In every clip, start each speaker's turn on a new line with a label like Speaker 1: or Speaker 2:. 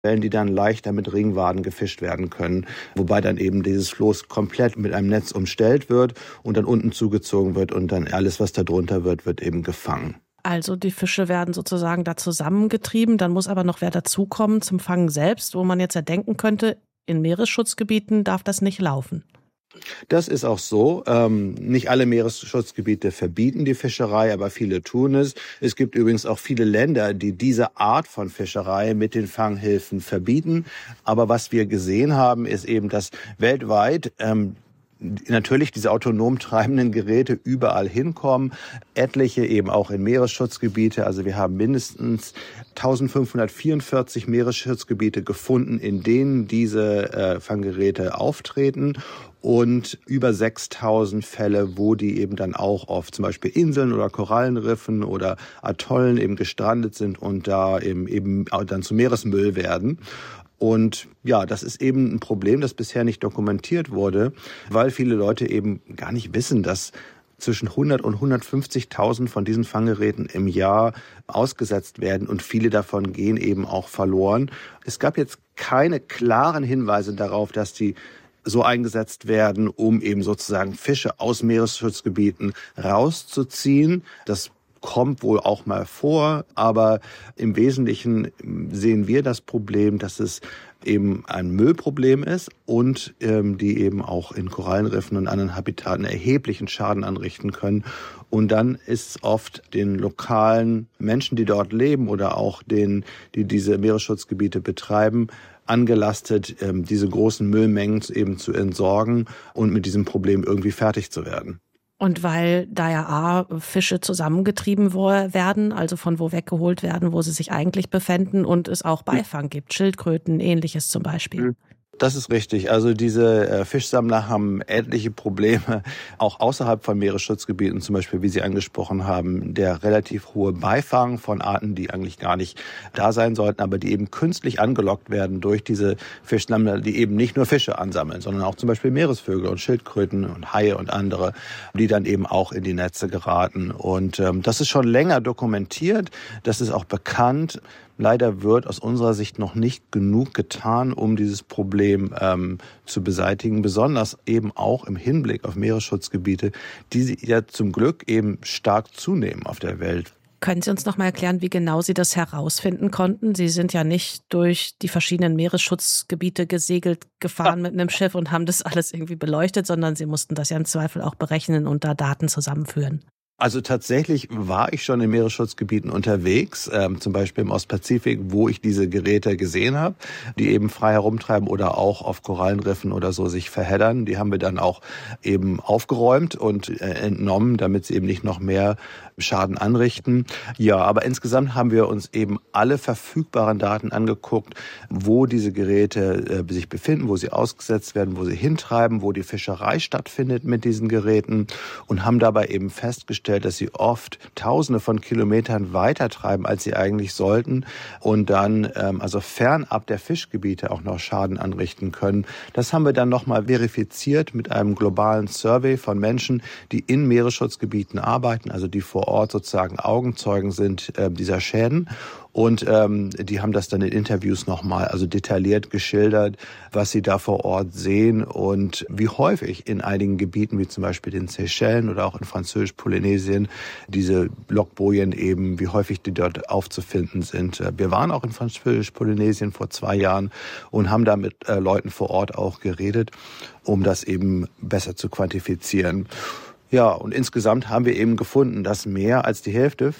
Speaker 1: die dann leichter mit Ringwaden gefischt werden können, wobei dann eben dieses Floß komplett mit einem Netz umstellt wird und dann unten zugezogen wird und dann alles, was da drunter wird eben gefangen.
Speaker 2: Also die Fische werden sozusagen da zusammengetrieben, dann muss aber noch wer dazukommen zum Fangen selbst, wo man jetzt ja denken könnte, in Meeresschutzgebieten darf das nicht laufen.
Speaker 1: Das ist auch so. Nicht alle Meeresschutzgebiete verbieten die Fischerei, aber viele tun es. Es gibt übrigens auch viele Länder, die diese Art von Fischerei mit den Fanghilfen verbieten. Aber was wir gesehen haben, ist eben, dass weltweit natürlich diese autonom treibenden Geräte überall hinkommen, etliche eben auch in Meeresschutzgebiete. Also wir haben mindestens 1544 Meeresschutzgebiete gefunden, in denen diese Fanggeräte auftreten und über 6000 Fälle, wo die eben dann auch auf zum Beispiel Inseln oder Korallenriffen oder Atollen eben gestrandet sind und da eben dann zu Meeresmüll werden. Und ja, das ist eben ein Problem, das bisher nicht dokumentiert wurde, weil viele Leute eben gar nicht wissen, dass zwischen 100 und 150.000 von diesen Fanggeräten im Jahr ausgesetzt werden und viele davon gehen eben auch verloren. Es gab jetzt keine klaren Hinweise darauf, dass die so eingesetzt werden, um eben sozusagen Fische aus Meeresschutzgebieten rauszuziehen. Das kommt wohl auch mal vor, aber im Wesentlichen sehen wir das Problem, dass es eben ein Müllproblem ist und die eben auch in Korallenriffen und anderen Habitaten erheblichen Schaden anrichten können. Und dann ist es oft den lokalen Menschen, die dort leben oder auch denen, die diese Meeresschutzgebiete betreiben, angelastet, diese großen Müllmengen eben zu entsorgen und mit diesem Problem irgendwie fertig zu werden.
Speaker 2: Und weil da ja Fische zusammengetrieben werden, also von wo weggeholt werden, wo sie sich eigentlich befänden und es auch Beifang gibt, Schildkröten, ähnliches zum Beispiel.
Speaker 1: Das ist richtig. Also diese Fischsammler haben etliche Probleme, auch außerhalb von Meeresschutzgebieten, zum Beispiel, wie Sie angesprochen haben, der relativ hohe Beifang von Arten, die eigentlich gar nicht da sein sollten, aber die eben künstlich angelockt werden durch diese Fischsammler, die eben nicht nur Fische ansammeln, sondern auch zum Beispiel Meeresvögel und Schildkröten und Haie und andere, die dann eben auch in die Netze geraten. Und das ist schon länger dokumentiert, das ist auch bekannt. Leider wird aus unserer Sicht noch nicht genug getan, um dieses Problem zu beseitigen, besonders eben auch im Hinblick auf Meeresschutzgebiete, die ja zum Glück eben stark zunehmen auf der Welt.
Speaker 2: Können Sie uns noch mal erklären, wie genau Sie das herausfinden konnten? Sie sind ja nicht durch die verschiedenen Meeresschutzgebiete gefahren mit einem Schiff und haben das alles irgendwie beleuchtet, sondern Sie mussten das ja im Zweifel auch berechnen und da Daten zusammenführen.
Speaker 1: Also tatsächlich war ich schon in Meeresschutzgebieten unterwegs, zum Beispiel im Ostpazifik, wo ich diese Geräte gesehen habe, die eben frei herumtreiben oder auch auf Korallenriffen oder so sich verheddern. Die haben wir dann auch eben aufgeräumt und entnommen, damit sie eben nicht noch mehr Schaden anrichten. Ja, aber insgesamt haben wir uns eben alle verfügbaren Daten angeguckt, wo diese Geräte sich befinden, wo sie ausgesetzt werden, wo sie hintreiben, wo die Fischerei stattfindet mit diesen Geräten und haben dabei eben festgestellt, dass sie oft Tausende von Kilometern weiter treiben, als sie eigentlich sollten und dann also fernab der Fischgebiete auch noch Schaden anrichten können. Das haben wir dann nochmal verifiziert mit einem globalen Survey von Menschen, die in Meeresschutzgebieten arbeiten, also die vor Ort sozusagen Augenzeugen sind dieser Schäden. Und die haben das dann in Interviews nochmal also detailliert geschildert, was sie da vor Ort sehen und wie häufig in einigen Gebieten, wie zum Beispiel den Seychellen oder auch in Französisch-Polynesien, diese Lockbojen eben, wie häufig die dort aufzufinden sind. Wir waren auch in Französisch-Polynesien vor 2 Jahren und haben da mit Leuten vor Ort auch geredet, um das eben besser zu quantifizieren. Ja, und insgesamt haben wir eben gefunden, dass mehr als die Hälfte,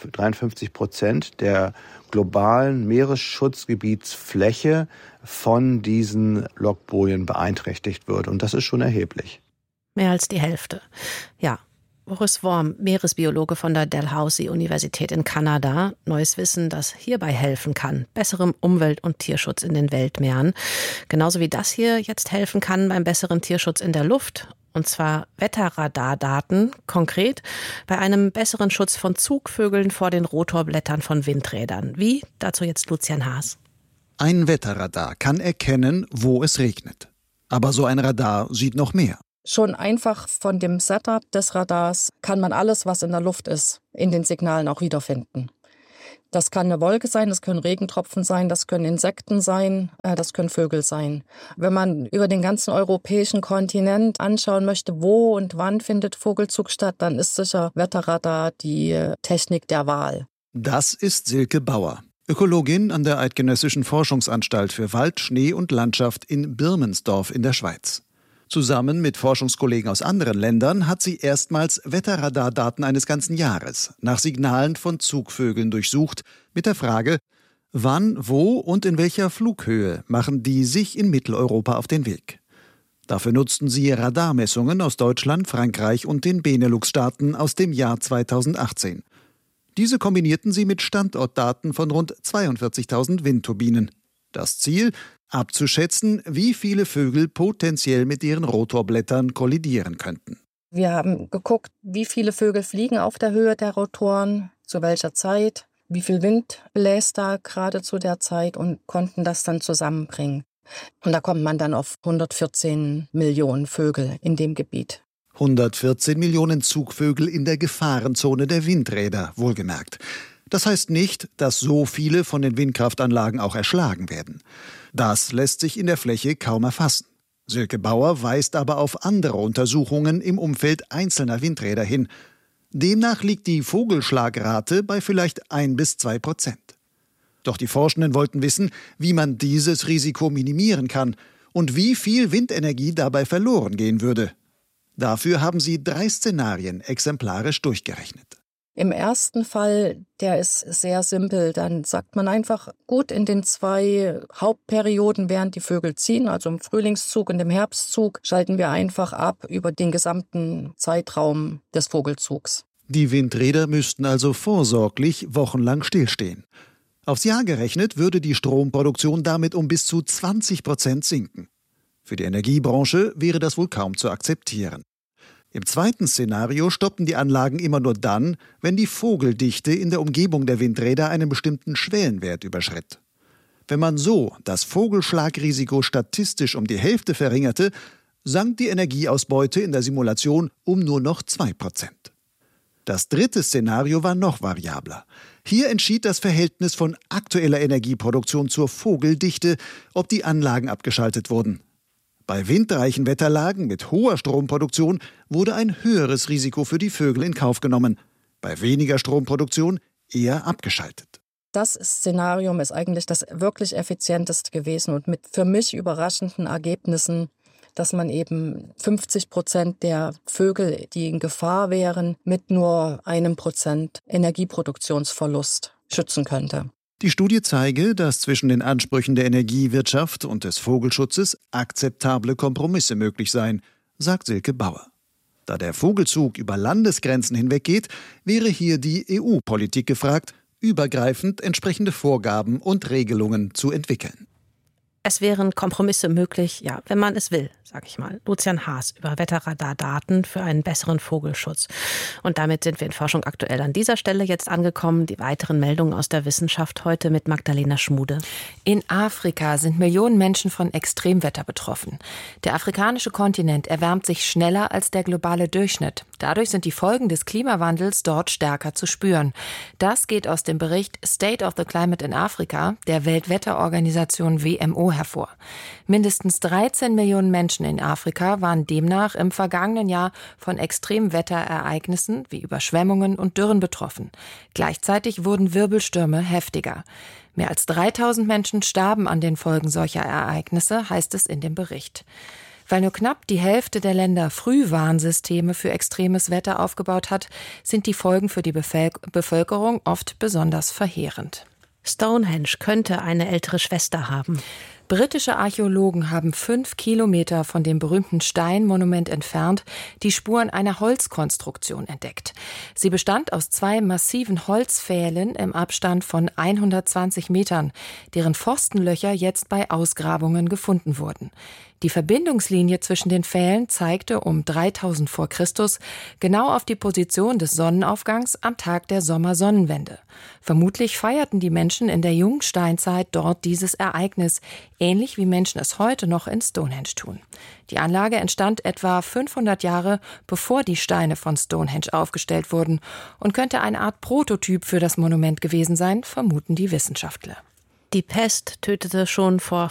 Speaker 1: 53% der globalen Meeresschutzgebietsfläche von diesen Lockbojen beeinträchtigt wird. Und das ist schon erheblich.
Speaker 2: Mehr als die Hälfte. Ja. Boris Worm, Meeresbiologe von der Dalhousie-Universität in Kanada. Neues Wissen, das hierbei helfen kann. Besserem Umwelt- und Tierschutz in den Weltmeeren. Genauso wie das hier jetzt helfen kann beim besseren Tierschutz in der Luft. Und zwar Wetterradardaten, konkret bei einem besseren Schutz von Zugvögeln vor den Rotorblättern von Windrädern. Wie? Dazu jetzt Lucian Haas.
Speaker 3: Ein Wetterradar kann erkennen, wo es regnet. Aber so ein Radar sieht noch mehr.
Speaker 4: Schon einfach von dem Setup des Radars kann man alles, was in der Luft ist, in den Signalen auch wiederfinden. Das kann eine Wolke sein, das können Regentropfen sein, das können Insekten sein, das können Vögel sein. Wenn man über den ganzen europäischen Kontinent anschauen möchte, wo und wann findet Vogelzug statt, dann ist sicher Wetterradar die Technik der Wahl.
Speaker 3: Das ist Silke Bauer, Ökologin an der Eidgenössischen Forschungsanstalt für Wald, Schnee und Landschaft in Birmensdorf in der Schweiz. Zusammen mit Forschungskollegen aus anderen Ländern hat sie erstmals Wetterradardaten eines ganzen Jahres nach Signalen von Zugvögeln durchsucht, mit der Frage, wann, wo und in welcher Flughöhe machen die sich in Mitteleuropa auf den Weg. Dafür nutzten sie Radarmessungen aus Deutschland, Frankreich und den Benelux-Staaten aus dem Jahr 2018. Diese kombinierten sie mit Standortdaten von rund 42.000 Windturbinen. Das Ziel? Abzuschätzen, wie viele Vögel potenziell mit ihren Rotorblättern kollidieren könnten.
Speaker 4: Wir haben geguckt, wie viele Vögel fliegen auf der Höhe der Rotoren, zu welcher Zeit, wie viel Wind bläst da gerade zu der Zeit und konnten das dann zusammenbringen. Und da kommt man dann auf 114 Millionen Vögel in dem Gebiet.
Speaker 3: 114 Millionen Zugvögel in der Gefahrenzone der Windräder, wohlgemerkt. Das heißt nicht, dass so viele von den Windkraftanlagen auch erschlagen werden. Das lässt sich in der Fläche kaum erfassen. Silke Bauer weist aber auf andere Untersuchungen im Umfeld einzelner Windräder hin. Demnach liegt die Vogelschlagrate bei vielleicht 1-2%. Doch die Forschenden wollten wissen, wie man dieses Risiko minimieren kann und wie viel Windenergie dabei verloren gehen würde. Dafür haben sie 3 Szenarien exemplarisch durchgerechnet.
Speaker 4: Im ersten Fall, der ist sehr simpel, dann sagt man einfach, gut, in den 2 Hauptperioden, während die Vögel ziehen, also im Frühlingszug und im Herbstzug, schalten wir einfach ab über den gesamten Zeitraum des Vogelzugs.
Speaker 3: Die Windräder müssten also vorsorglich wochenlang stillstehen. Aufs Jahr gerechnet würde die Stromproduktion damit um bis zu 20% sinken. Für die Energiebranche wäre das wohl kaum zu akzeptieren. Im zweiten Szenario stoppen die Anlagen immer nur dann, wenn die Vogeldichte in der Umgebung der Windräder einen bestimmten Schwellenwert überschritt. Wenn man so das Vogelschlagrisiko statistisch um die Hälfte verringerte, sank die Energieausbeute in der Simulation um nur noch 2%. Das dritte Szenario war noch variabler. Hier entschied das Verhältnis von aktueller Energieproduktion zur Vogeldichte, ob die Anlagen abgeschaltet wurden. Bei windreichen Wetterlagen mit hoher Stromproduktion wurde ein höheres Risiko für die Vögel in Kauf genommen. Bei weniger Stromproduktion eher abgeschaltet.
Speaker 4: Das Szenario ist eigentlich das wirklich effizienteste gewesen und mit für mich überraschenden Ergebnissen, dass man eben 50% der Vögel, die in Gefahr wären, mit nur 1% Energieproduktionsverlust schützen könnte.
Speaker 3: Die Studie zeige, dass zwischen den Ansprüchen der Energiewirtschaft und des Vogelschutzes akzeptable Kompromisse möglich seien, sagt Silke Bauer. Da der Vogelzug über Landesgrenzen hinweggeht, wäre hier die EU-Politik gefragt, übergreifend entsprechende Vorgaben und Regelungen zu entwickeln.
Speaker 2: Es wären Kompromisse möglich, ja, wenn man es will, sag ich mal. Lucian Haas über Wetterradardaten für einen besseren Vogelschutz. Und damit sind wir in Forschung aktuell an dieser Stelle jetzt angekommen. Die weiteren Meldungen aus der Wissenschaft heute mit Magdalena Schmude.
Speaker 5: In Afrika sind Millionen Menschen von Extremwetter betroffen. Der afrikanische Kontinent erwärmt sich schneller als der globale Durchschnitt. Dadurch sind die Folgen des Klimawandels dort stärker zu spüren. Das geht aus dem Bericht State of the Climate in Africa der Weltwetterorganisation WMO hervor. Mindestens 13 Millionen Menschen in Afrika waren demnach im vergangenen Jahr von Extremwetterereignissen wie Überschwemmungen und Dürren betroffen. Gleichzeitig wurden Wirbelstürme heftiger. Mehr als 3000 Menschen starben an den Folgen solcher Ereignisse, heißt es in dem Bericht. Weil nur knapp die Hälfte der Länder Frühwarnsysteme für extremes Wetter aufgebaut hat, sind die Folgen für die Bevölkerung oft besonders verheerend.
Speaker 2: Stonehenge könnte eine ältere Schwester haben.
Speaker 5: Britische Archäologen haben 5 Kilometer von dem berühmten Steinmonument entfernt die Spuren einer Holzkonstruktion entdeckt. Sie bestand aus 2 massiven Holzpfählen im Abstand von 120 Metern, deren Pfostenlöcher jetzt bei Ausgrabungen gefunden wurden. Die Verbindungslinie zwischen den Pfählen zeigte um 3000 vor Christus genau auf die Position des Sonnenaufgangs am Tag der Sommersonnenwende. Vermutlich feierten die Menschen in der Jungsteinzeit dort dieses Ereignis, ähnlich wie Menschen es heute noch in Stonehenge tun. Die Anlage entstand etwa 500 Jahre, bevor die Steine von Stonehenge aufgestellt wurden und könnte eine Art Prototyp für das Monument gewesen sein, vermuten die Wissenschaftler.
Speaker 2: Die Pest tötete schon vor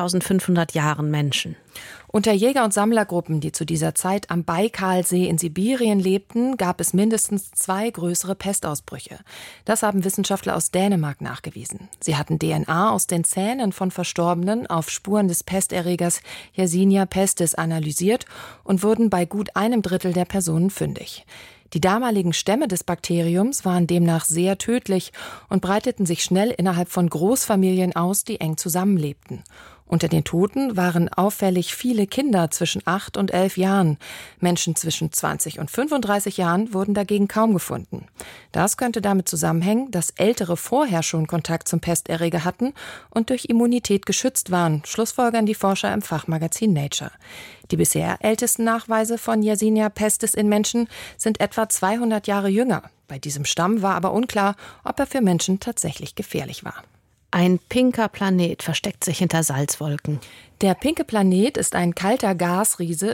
Speaker 2: 5500 Jahren Menschen.
Speaker 5: Unter Jäger- und Sammlergruppen, die zu dieser Zeit am Baikalsee in Sibirien lebten, gab es mindestens 2 größere Pestausbrüche. Das haben Wissenschaftler aus Dänemark nachgewiesen. Sie hatten DNA aus den Zähnen von Verstorbenen auf Spuren des Pesterregers Yersinia pestis analysiert und wurden bei gut 1/3 der Personen fündig. Die damaligen Stämme des Bakteriums waren demnach sehr tödlich und breiteten sich schnell innerhalb von Großfamilien aus, die eng zusammenlebten. Unter den Toten waren auffällig viele Kinder zwischen 8 und 11 Jahren. Menschen zwischen 20 und 35 Jahren wurden dagegen kaum gefunden. Das könnte damit zusammenhängen, dass Ältere vorher schon Kontakt zum Pesterreger hatten und durch Immunität geschützt waren, schlussfolgern die Forscher im Fachmagazin Nature. Die bisher ältesten Nachweise von Yersinia pestis in Menschen sind etwa 200 Jahre jünger. Bei diesem Stamm war aber unklar, ob er für Menschen tatsächlich gefährlich war.
Speaker 2: Ein pinker Planet versteckt sich hinter Salzwolken.
Speaker 5: Der pinke Planet ist ein kalter Gasriese,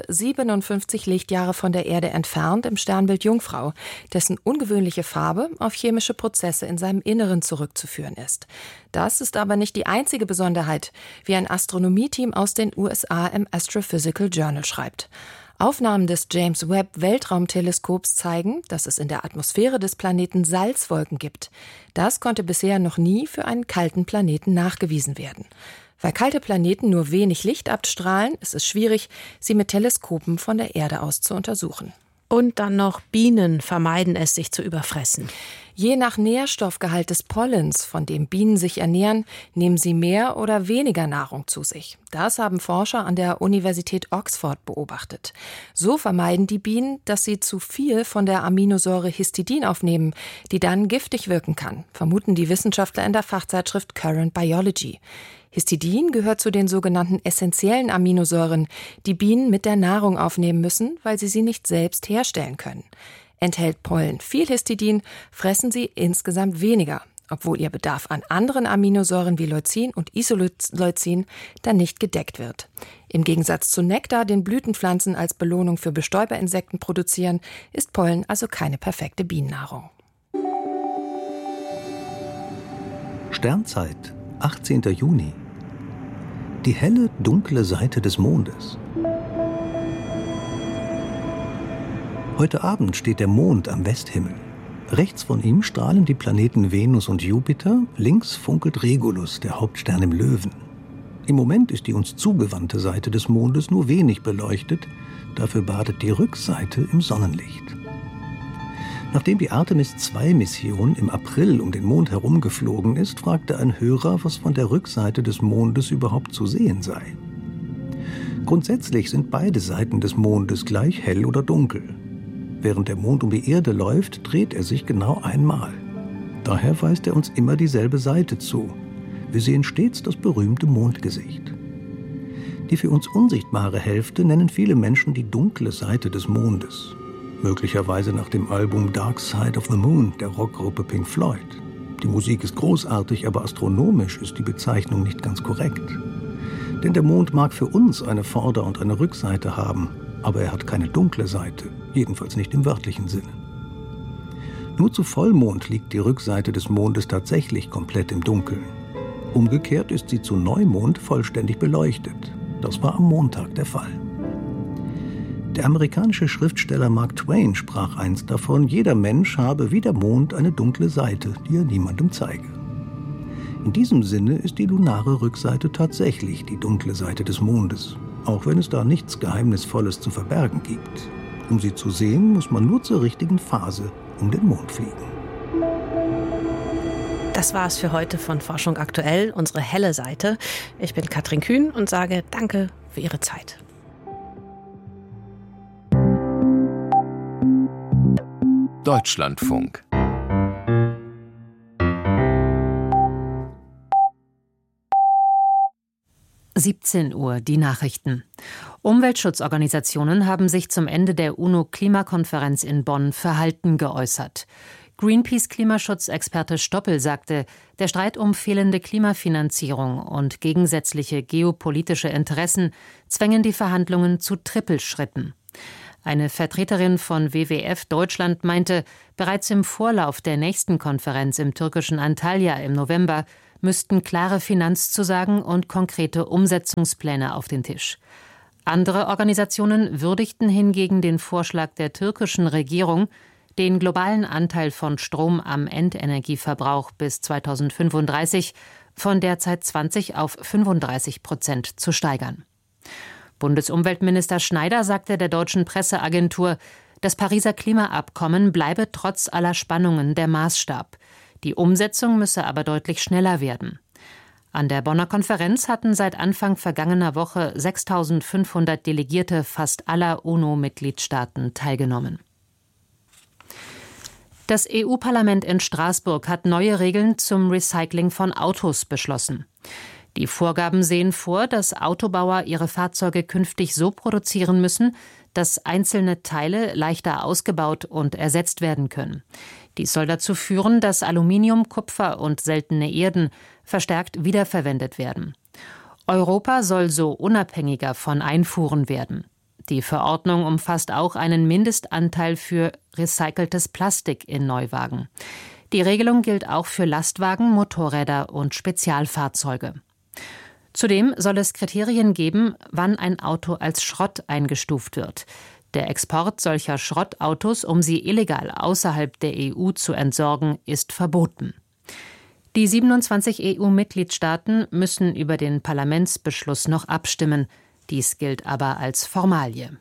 Speaker 5: 57 Lichtjahre von der Erde entfernt im Sternbild Jungfrau, dessen ungewöhnliche Farbe auf chemische Prozesse in seinem Inneren zurückzuführen ist. Das ist aber nicht die einzige Besonderheit, wie ein Astronomieteam aus den USA im Astrophysical Journal schreibt. Aufnahmen des James Webb Weltraumteleskops zeigen, dass es in der Atmosphäre des Planeten Salzwolken gibt. Das konnte bisher noch nie für einen kalten Planeten nachgewiesen werden. Weil kalte Planeten nur wenig Licht abstrahlen, ist es schwierig, sie mit Teleskopen von der Erde aus zu untersuchen.
Speaker 2: Und dann noch Bienen vermeiden es, sich zu überfressen.
Speaker 5: Je nach Nährstoffgehalt des Pollens, von dem Bienen sich ernähren, nehmen sie mehr oder weniger Nahrung zu sich. Das haben Forscher an der Universität Oxford beobachtet. So vermeiden die Bienen, dass sie zu viel von der Aminosäure Histidin aufnehmen, die dann giftig wirken kann, vermuten die Wissenschaftler in der Fachzeitschrift Current Biology. Histidin gehört zu den sogenannten essentiellen Aminosäuren, die Bienen mit der Nahrung aufnehmen müssen, weil sie nicht selbst herstellen können. Enthält Pollen viel Histidin, fressen sie insgesamt weniger, obwohl ihr Bedarf an anderen Aminosäuren wie Leucin und Isoleucin dann nicht gedeckt wird. Im Gegensatz zu Nektar, den Blütenpflanzen als Belohnung für Bestäuberinsekten produzieren, ist Pollen also keine perfekte Bienennahrung.
Speaker 6: Sternzeit, 18. Juni. Die helle, dunkle Seite des Mondes. Heute Abend steht der Mond am Westhimmel. Rechts von ihm strahlen die Planeten Venus und Jupiter, links funkelt Regulus, der Hauptstern im Löwen. Im Moment ist die uns zugewandte Seite des Mondes nur wenig beleuchtet, dafür badet die Rückseite im Sonnenlicht. Nachdem die Artemis-II-Mission im April um den Mond herumgeflogen ist, fragte ein Hörer, was von der Rückseite des Mondes überhaupt zu sehen sei. Grundsätzlich sind beide Seiten des Mondes gleich hell oder dunkel. Während der Mond um die Erde läuft, dreht er sich genau einmal. Daher weist er uns immer dieselbe Seite zu. Wir sehen stets das berühmte Mondgesicht. Die für uns unsichtbare Hälfte nennen viele Menschen die dunkle Seite des Mondes. Möglicherweise nach dem Album Dark Side of the Moon der Rockgruppe Pink Floyd. Die Musik ist großartig, aber astronomisch ist die Bezeichnung nicht ganz korrekt. Denn der Mond mag für uns eine Vorder- und eine Rückseite haben, aber er hat keine dunkle Seite, jedenfalls nicht im wörtlichen Sinne. Nur zu Vollmond liegt die Rückseite des Mondes tatsächlich komplett im Dunkeln. Umgekehrt ist sie zu Neumond vollständig beleuchtet. Das war am Montag der Fall. Der amerikanische Schriftsteller Mark Twain sprach einst davon, jeder Mensch habe wie der Mond eine dunkle Seite, die er niemandem zeige. In diesem Sinne ist die lunare Rückseite tatsächlich die dunkle Seite des Mondes, auch wenn es da nichts Geheimnisvolles zu verbergen gibt. Um sie zu sehen, muss man nur zur richtigen Phase um den Mond fliegen.
Speaker 2: Das war's für heute von Forschung aktuell, unsere helle Seite. Ich bin Katrin Kühn und sage Danke für Ihre Zeit.
Speaker 7: Deutschlandfunk.
Speaker 8: Uhr, die Nachrichten. Umweltschutzorganisationen haben sich zum Ende der UNO-Klimakonferenz in Bonn verhalten geäußert. Greenpeace-Klimaschutzexperte Stoppel sagte, der Streit um fehlende Klimafinanzierung und gegensätzliche geopolitische Interessen zwängen die Verhandlungen zu Trippelschritten. Eine Vertreterin von WWF Deutschland meinte, bereits im Vorlauf der nächsten Konferenz im türkischen Antalya im November müssten klare Finanzzusagen und konkrete Umsetzungspläne auf den Tisch. Andere Organisationen würdigten hingegen den Vorschlag der türkischen Regierung, den globalen Anteil von Strom am Endenergieverbrauch bis 2035 von derzeit 20% auf 35% zu steigern. Bundesumweltminister Schneider sagte der deutschen Presseagentur, das Pariser Klimaabkommen bleibe trotz aller Spannungen der Maßstab. Die Umsetzung müsse aber deutlich schneller werden. An der Bonner Konferenz hatten seit Anfang vergangener Woche 6.500 Delegierte fast aller UNO-Mitgliedstaaten teilgenommen. Das EU-Parlament in Straßburg hat neue Regeln zum Recycling von Autos beschlossen. Die Vorgaben sehen vor, dass Autobauer ihre Fahrzeuge künftig so produzieren müssen, dass einzelne Teile leichter ausgebaut und ersetzt werden können. Dies soll dazu führen, dass Aluminium, Kupfer und seltene Erden verstärkt wiederverwendet werden. Europa soll so unabhängiger von Einfuhren werden. Die Verordnung umfasst auch einen Mindestanteil für recyceltes Plastik in Neuwagen. Die Regelung gilt auch für Lastwagen, Motorräder und Spezialfahrzeuge. Zudem soll es Kriterien geben, wann ein Auto als Schrott eingestuft wird. Der Export solcher Schrottautos, um sie illegal außerhalb der EU zu entsorgen, ist verboten. Die 27 EU-Mitgliedstaaten müssen über den Parlamentsbeschluss noch abstimmen. Dies gilt aber als Formalie.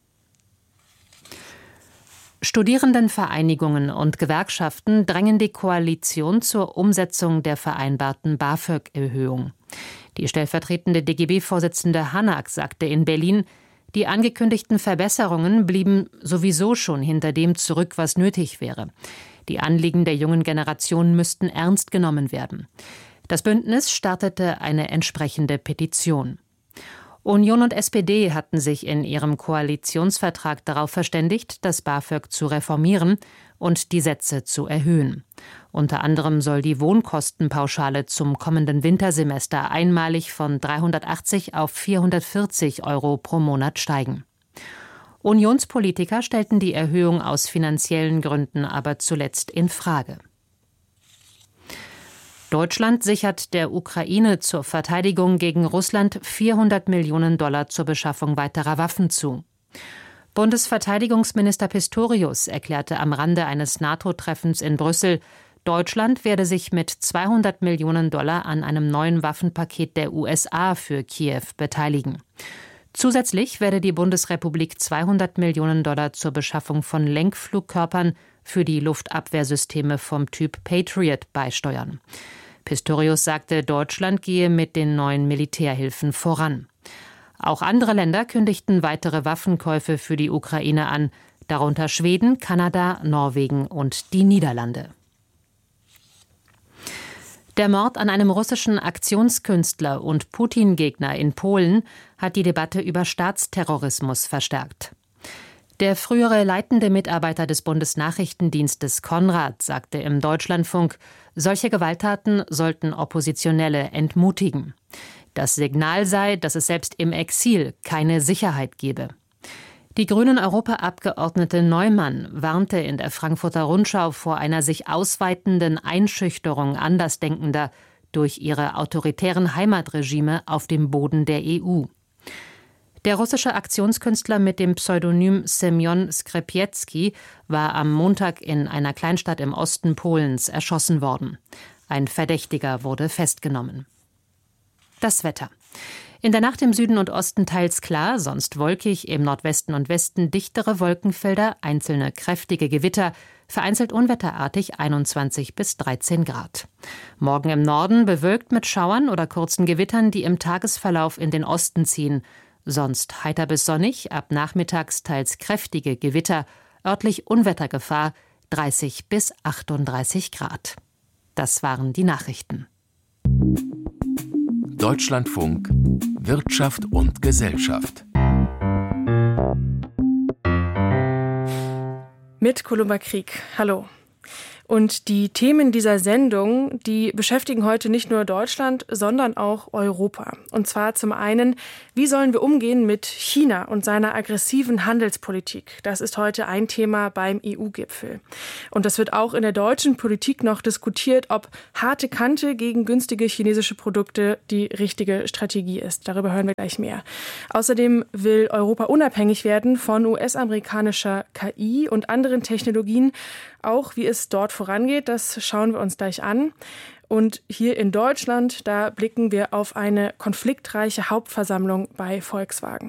Speaker 8: Studierendenvereinigungen und Gewerkschaften drängen die Koalition zur Umsetzung der vereinbarten BAföG-Erhöhung. Die stellvertretende DGB-Vorsitzende Hanak sagte in Berlin, die angekündigten Verbesserungen blieben sowieso schon hinter dem zurück, was nötig wäre. Die Anliegen der jungen Generation müssten ernst genommen werden. Das Bündnis startete eine entsprechende Petition. Union und SPD hatten sich in ihrem Koalitionsvertrag darauf verständigt, das BAföG zu reformieren und die Sätze zu erhöhen. Unter anderem soll die Wohnkostenpauschale zum kommenden Wintersemester einmalig von 380 auf 440 € pro Monat steigen. Unionspolitiker stellten die Erhöhung aus finanziellen Gründen aber zuletzt in Frage. Deutschland sichert der Ukraine zur Verteidigung gegen Russland $400 Millionen zur Beschaffung weiterer Waffen zu. Bundesverteidigungsminister Pistorius erklärte am Rande eines NATO-Treffens in Brüssel, Deutschland werde sich mit $200 Millionen an einem neuen Waffenpaket der USA für Kiew beteiligen. Zusätzlich werde die Bundesrepublik $200 Millionen zur Beschaffung von Lenkflugkörpern für die Luftabwehrsysteme vom Typ Patriot beisteuern. Pistorius sagte, Deutschland gehe mit den neuen Militärhilfen voran. Auch andere Länder kündigten weitere Waffenkäufe für die Ukraine an, darunter Schweden, Kanada, Norwegen und die Niederlande. Der Mord an einem russischen Aktionskünstler und Putin-Gegner in Polen hat die Debatte über Staatsterrorismus verstärkt. Der frühere leitende Mitarbeiter des Bundesnachrichtendienstes Konrad sagte im Deutschlandfunk, solche Gewalttaten sollten Oppositionelle entmutigen. Das Signal sei, dass es selbst im Exil keine Sicherheit gebe. Die Grünen-Europaabgeordnete Neumann warnte in der Frankfurter Rundschau vor einer sich ausweitenden Einschüchterung Andersdenkender durch ihre autoritären Heimatregime auf dem Boden der EU. Der russische Aktionskünstler mit dem Pseudonym Semjon Skrepiecki war am Montag in einer Kleinstadt im Osten Polens erschossen worden. Ein Verdächtiger wurde festgenommen. Das Wetter. In der Nacht im Süden und Osten teils klar, sonst wolkig, im Nordwesten und Westen dichtere Wolkenfelder, einzelne kräftige Gewitter, vereinzelt unwetterartig 21 bis 13 Grad. Morgen im Norden bewölkt mit Schauern oder kurzen Gewittern, die im Tagesverlauf in den Osten ziehen. Sonst heiter bis sonnig, ab nachmittags teils kräftige Gewitter, örtlich Unwettergefahr, 30 bis 38 Grad. Das waren die Nachrichten.
Speaker 7: Deutschlandfunk Wirtschaft und Gesellschaft.
Speaker 9: Mit Kolumba Krieg. Hallo. Und die Themen dieser Sendung, die beschäftigen heute nicht nur Deutschland, sondern auch Europa. Und zwar zum einen, wie sollen wir umgehen mit China und seiner aggressiven Handelspolitik? Das ist heute ein Thema beim EU-Gipfel. Und das wird auch in der deutschen Politik noch diskutiert, ob harte Kante gegen günstige chinesische Produkte die richtige Strategie ist. Darüber hören wir gleich mehr. Außerdem will Europa unabhängig werden von US-amerikanischer KI und anderen Technologien. Auch wie es dort vorangeht, das schauen wir uns gleich an. Und hier in Deutschland, da blicken wir auf eine konfliktreiche Hauptversammlung bei Volkswagen.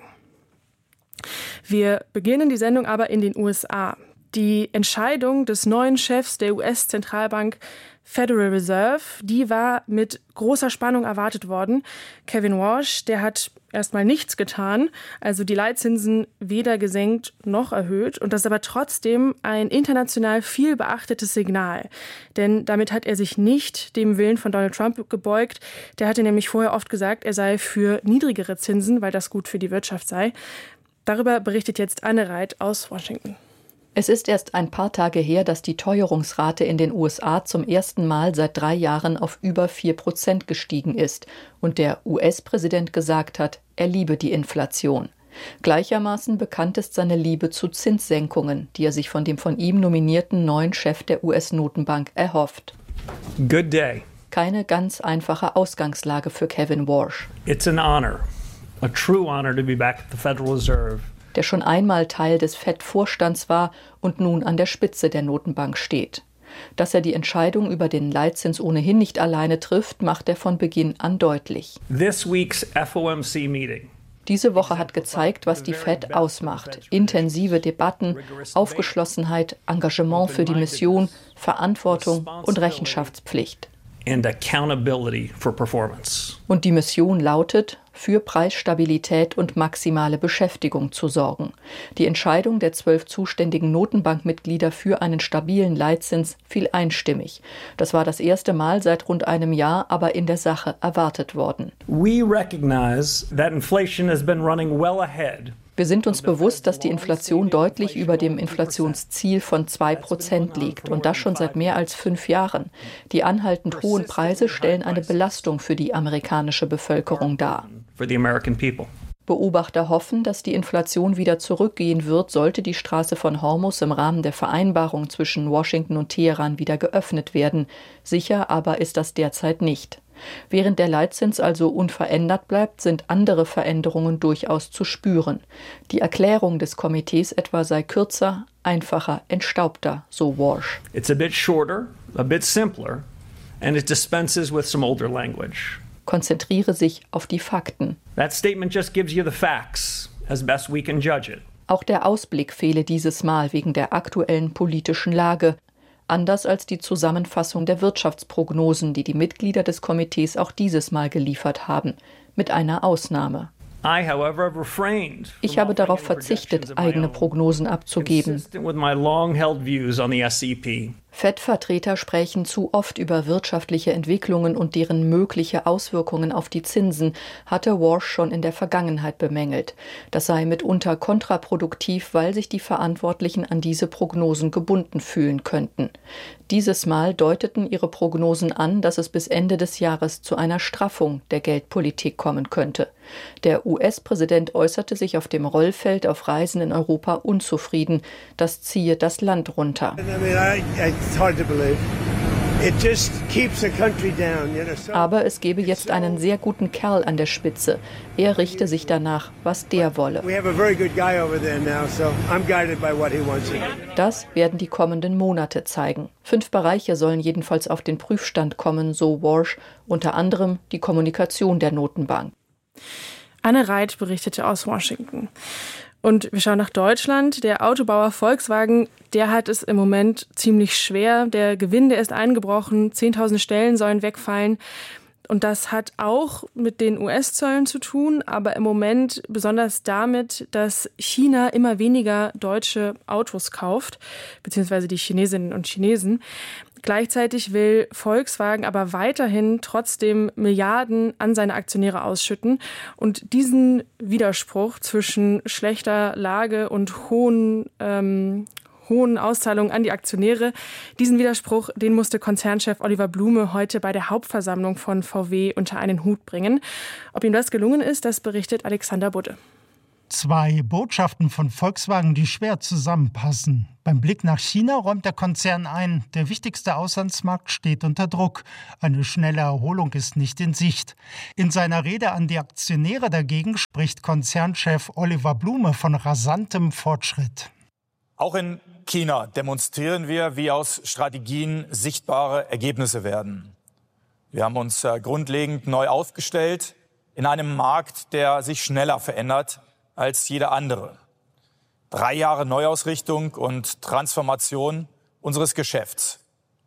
Speaker 9: Wir beginnen die Sendung aber in den USA. Die Entscheidung des neuen Chefs der US-Zentralbank Federal Reserve, die war mit großer Spannung erwartet worden. Kevin Warsh, der hat erstmal nichts getan, also die Leitzinsen weder gesenkt noch erhöht. Und das ist aber trotzdem ein international viel beachtetes Signal. Denn damit hat er sich nicht dem Willen von Donald Trump gebeugt. Der hatte nämlich vorher oft gesagt, er sei für niedrigere Zinsen, weil das gut für die Wirtschaft sei. Darüber berichtet jetzt Anne Reit aus Washington.
Speaker 10: Es ist erst ein paar Tage her, dass die Teuerungsrate in den USA zum ersten Mal seit 3 Jahren auf über 4% gestiegen ist und der US-Präsident gesagt hat, er liebe die Inflation. Gleichermaßen bekannt ist seine Liebe zu Zinssenkungen, die er sich von dem von ihm nominierten neuen Chef der US-Notenbank erhofft.
Speaker 11: Good day.
Speaker 10: Keine ganz einfache Ausgangslage für Kevin Warsh.
Speaker 11: It's an honor, a true honor to be back at the Federal Reserve.
Speaker 10: Der schon einmal Teil des FED-Vorstands war und nun an der Spitze der Notenbank steht. Dass er die Entscheidung über den Leitzins ohnehin nicht alleine trifft, macht er von Beginn an deutlich.
Speaker 11: This week's FOMC meeting.
Speaker 10: Diese Woche hat gezeigt, was die FED ausmacht. Intensive Debatten, Aufgeschlossenheit, Engagement für die Mission, Verantwortung und Rechenschaftspflicht.
Speaker 11: And accountability for performance.
Speaker 10: Und die Mission lautet, für Preisstabilität und maximale Beschäftigung zu sorgen. Die Entscheidung der 12 zuständigen Notenbankmitglieder für einen stabilen Leitzins fiel einstimmig. Das war das erste Mal seit rund einem Jahr, aber in der Sache erwartet worden.
Speaker 11: We recognize that inflation has been running well ahead.
Speaker 10: Wir sind uns bewusst, dass die Inflation deutlich über dem Inflationsziel von 2% liegt und das schon seit mehr als 5 Jahren. Die anhaltend hohen Preise stellen eine Belastung für die amerikanische Bevölkerung dar. Beobachter hoffen, dass die Inflation wieder zurückgehen wird, sollte die Straße von Hormuz im Rahmen der Vereinbarung zwischen Washington und Teheran wieder geöffnet werden. Sicher aber ist das derzeit nicht. Während der Leitzins also unverändert bleibt, sind andere Veränderungen durchaus zu spüren. Die Erklärung des Komitees etwa sei kürzer, einfacher, entstaubter, so Warsh.
Speaker 11: It's a bit shorter, a bit simpler, and it dispenses with some older language.
Speaker 10: Konzentriere sich auf die Fakten.
Speaker 11: That statement just gives you the facts, as best we can judge it.
Speaker 10: Auch der Ausblick fehle dieses Mal wegen der aktuellen politischen Lage. Anders als die Zusammenfassung der Wirtschaftsprognosen, die die Mitglieder des Komitees auch dieses Mal geliefert haben, mit einer Ausnahme. Ich habe darauf verzichtet, eigene Prognosen abzugeben. FED-Vertreter sprechen zu oft über wirtschaftliche Entwicklungen und deren mögliche Auswirkungen auf die Zinsen, hatte Warsh schon in der Vergangenheit bemängelt. Das sei mitunter kontraproduktiv, weil sich die Verantwortlichen an diese Prognosen gebunden fühlen könnten. Dieses Mal deuteten ihre Prognosen an, dass es bis Ende des Jahres zu einer Straffung der Geldpolitik kommen könnte. Der US-Präsident äußerte sich auf dem Rollfeld auf Reisen in Europa unzufrieden. Das ziehe das Land runter. Aber es gebe jetzt einen sehr guten Kerl an der Spitze. Er richte sich danach, was der wolle. Das werden die kommenden Monate zeigen. 5 Bereiche sollen jedenfalls auf den Prüfstand kommen, so Warsh, unter anderem die Kommunikation der Notenbank.
Speaker 9: Anne Reit berichtete aus Washington. Und wir schauen nach Deutschland. Der Autobauer Volkswagen, der hat es im Moment ziemlich schwer. Der Gewinn, der ist eingebrochen. 10.000 Stellen sollen wegfallen. Und das hat auch mit den US-Zöllen zu tun, aber im Moment besonders damit, dass China immer weniger deutsche Autos kauft, beziehungsweise die Chinesinnen und Chinesen. Gleichzeitig will Volkswagen aber weiterhin trotzdem Milliarden an seine Aktionäre ausschütten. Und diesen Widerspruch zwischen schlechter Lage und hohen hohen Auszahlungen an die Aktionäre. Diesen Widerspruch, den musste Konzernchef Oliver Blume heute bei der Hauptversammlung von VW unter einen Hut bringen. Ob ihm das gelungen ist, das berichtet Alexander Budde.
Speaker 12: Zwei Botschaften von Volkswagen, die schwer zusammenpassen. Beim Blick nach China räumt der Konzern ein, der wichtigste Auslandsmarkt steht unter Druck. Eine schnelle Erholung ist nicht in Sicht. In seiner Rede an die Aktionäre dagegen spricht Konzernchef Oliver Blume von rasantem Fortschritt.
Speaker 13: Auch in China demonstrieren wir, wie aus Strategien sichtbare Ergebnisse werden. Wir haben uns grundlegend neu aufgestellt in einem Markt, der sich schneller verändert als jeder andere. 3 Jahre Neuausrichtung und Transformation unseres Geschäfts.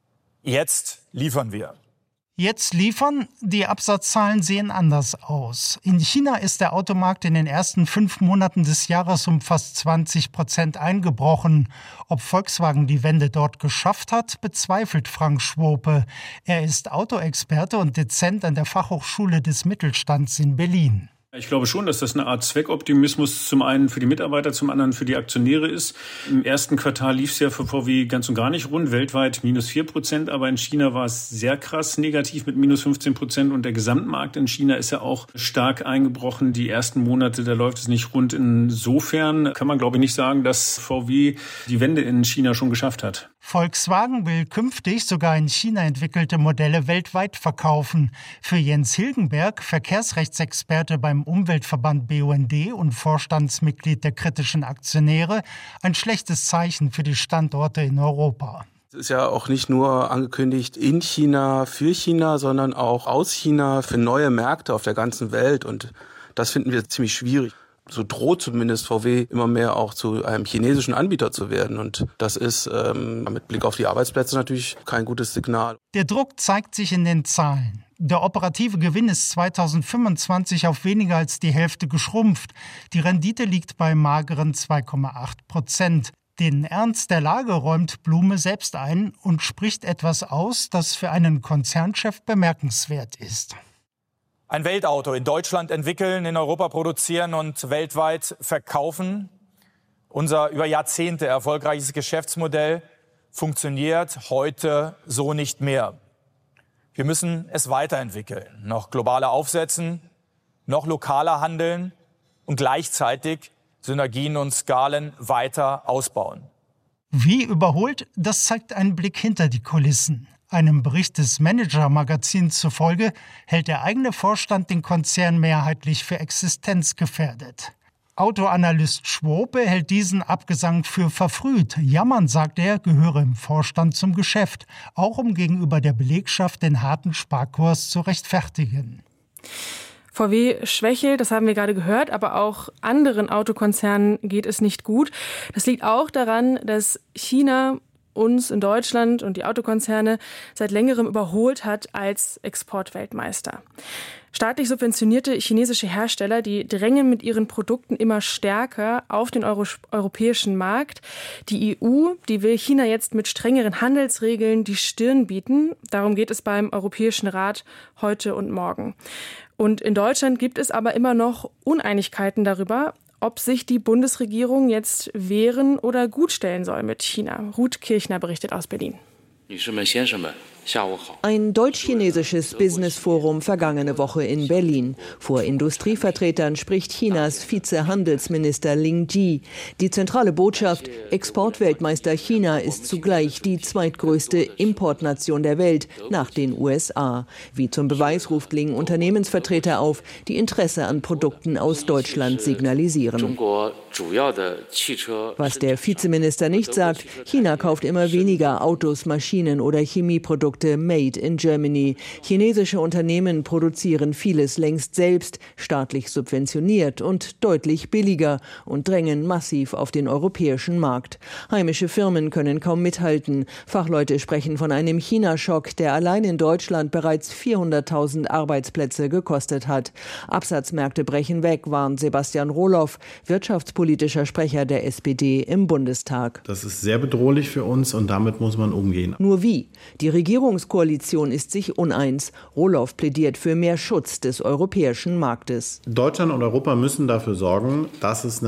Speaker 13: Jetzt liefern wir.
Speaker 12: Jetzt liefern? Die Absatzzahlen sehen anders aus. In China ist der Automarkt in den ersten 5 Monaten des Jahres um fast 20% eingebrochen. Ob Volkswagen die Wende dort geschafft hat, bezweifelt Frank Schwope. Er ist Autoexperte und Dozent an der Fachhochschule des Mittelstands in Berlin.
Speaker 14: Ich glaube schon, dass das eine Art Zweckoptimismus zum einen für die Mitarbeiter, zum anderen für die Aktionäre ist. Im ersten Quartal lief es ja für VW ganz und gar nicht rund, weltweit -4%, aber in China war es sehr krass negativ mit -15% und der Gesamtmarkt in China ist ja auch stark eingebrochen. Die ersten Monate, da läuft es nicht rund. Insofern kann man, glaube ich, nicht sagen, dass VW die Wende in China schon geschafft hat.
Speaker 12: Volkswagen will künftig sogar in China entwickelte Modelle weltweit verkaufen. Für Jens Hilgenberg, Verkehrsrechtsexperte beim Umweltverband BUND und Vorstandsmitglied der kritischen Aktionäre, ein schlechtes Zeichen für die Standorte in Europa.
Speaker 15: Es ist ja auch nicht nur angekündigt in China, für China, sondern auch aus China für neue Märkte auf der ganzen Welt. Und das finden wir ziemlich schwierig. So droht zumindest VW immer mehr auch zu einem chinesischen Anbieter zu werden. Und das ist mit Blick auf die Arbeitsplätze natürlich kein gutes Signal.
Speaker 12: Der Druck zeigt sich in den Zahlen. Der operative Gewinn ist 2025 auf weniger als die Hälfte geschrumpft. Die Rendite liegt bei mageren 2,8%. Den Ernst der Lage räumt Blume selbst ein und spricht etwas aus, das für einen Konzernchef bemerkenswert ist.
Speaker 13: Ein Weltauto in Deutschland entwickeln, in Europa produzieren und weltweit verkaufen. Unser über Jahrzehnte erfolgreiches Geschäftsmodell funktioniert heute so nicht mehr. Wir müssen es weiterentwickeln, noch globaler aufsetzen, noch lokaler handeln und gleichzeitig Synergien und Skalen weiter ausbauen.
Speaker 12: Wie überholt, das zeigt ein Blick hinter die Kulissen. Einem Bericht des Manager-Magazins zufolge hält der eigene Vorstand den Konzern mehrheitlich für existenzgefährdet. Autoanalyst Schwope hält diesen Abgesang für verfrüht. Jammern, sagt er, gehöre im Vorstand zum Geschäft, auch um gegenüber der Belegschaft den harten Sparkurs zu rechtfertigen.
Speaker 9: VW schwächelt, das haben wir gerade gehört, aber auch anderen Autokonzernen geht es nicht gut. Das liegt auch daran, dass China uns in Deutschland und die Autokonzerne seit längerem überholt hat als Exportweltmeister. Staatlich subventionierte chinesische Hersteller, die drängen mit ihren Produkten immer stärker auf den europäischen Markt. Die EU, die will China jetzt mit strengeren Handelsregeln die Stirn bieten. Darum geht es beim Europäischen Rat heute und morgen. Und in Deutschland gibt es aber immer noch Uneinigkeiten darüber, ob sich die Bundesregierung jetzt wehren oder gutstellen soll mit China. Ruth Kirchner berichtet aus Berlin.
Speaker 16: Ein deutsch-chinesisches Businessforum vergangene Woche in Berlin. Vor Industrievertretern spricht Chinas Vizehandelsminister Ling Ji. Die zentrale Botschaft: Exportweltmeister China ist zugleich die zweitgrößte Importnation der Welt nach den USA. Wie zum Beweis ruft Ling Unternehmensvertreter auf, die Interesse an Produkten aus Deutschland signalisieren. Was der Vizeminister nicht sagt: China kauft immer weniger Autos, Maschinen oder Chemieprodukte made in Germany. Chinesische Unternehmen produzieren vieles längst selbst, staatlich subventioniert und deutlich billiger und drängen massiv auf den europäischen Markt. Heimische Firmen können kaum mithalten. Fachleute sprechen von einem China-Schock, der allein in Deutschland bereits 400.000 Arbeitsplätze gekostet hat. Absatzmärkte brechen weg, warnt Sebastian Rohloff, wirtschaftspolitischer Sprecher der SPD im Bundestag.
Speaker 17: Das ist sehr bedrohlich für uns und damit muss man umgehen.
Speaker 16: Nur wie? Die Regierungskoalition ist sich uneins. Rohloff plädiert für mehr Schutz des europäischen Marktes.
Speaker 17: Deutschland und Europa müssen dafür sorgen, dass es einen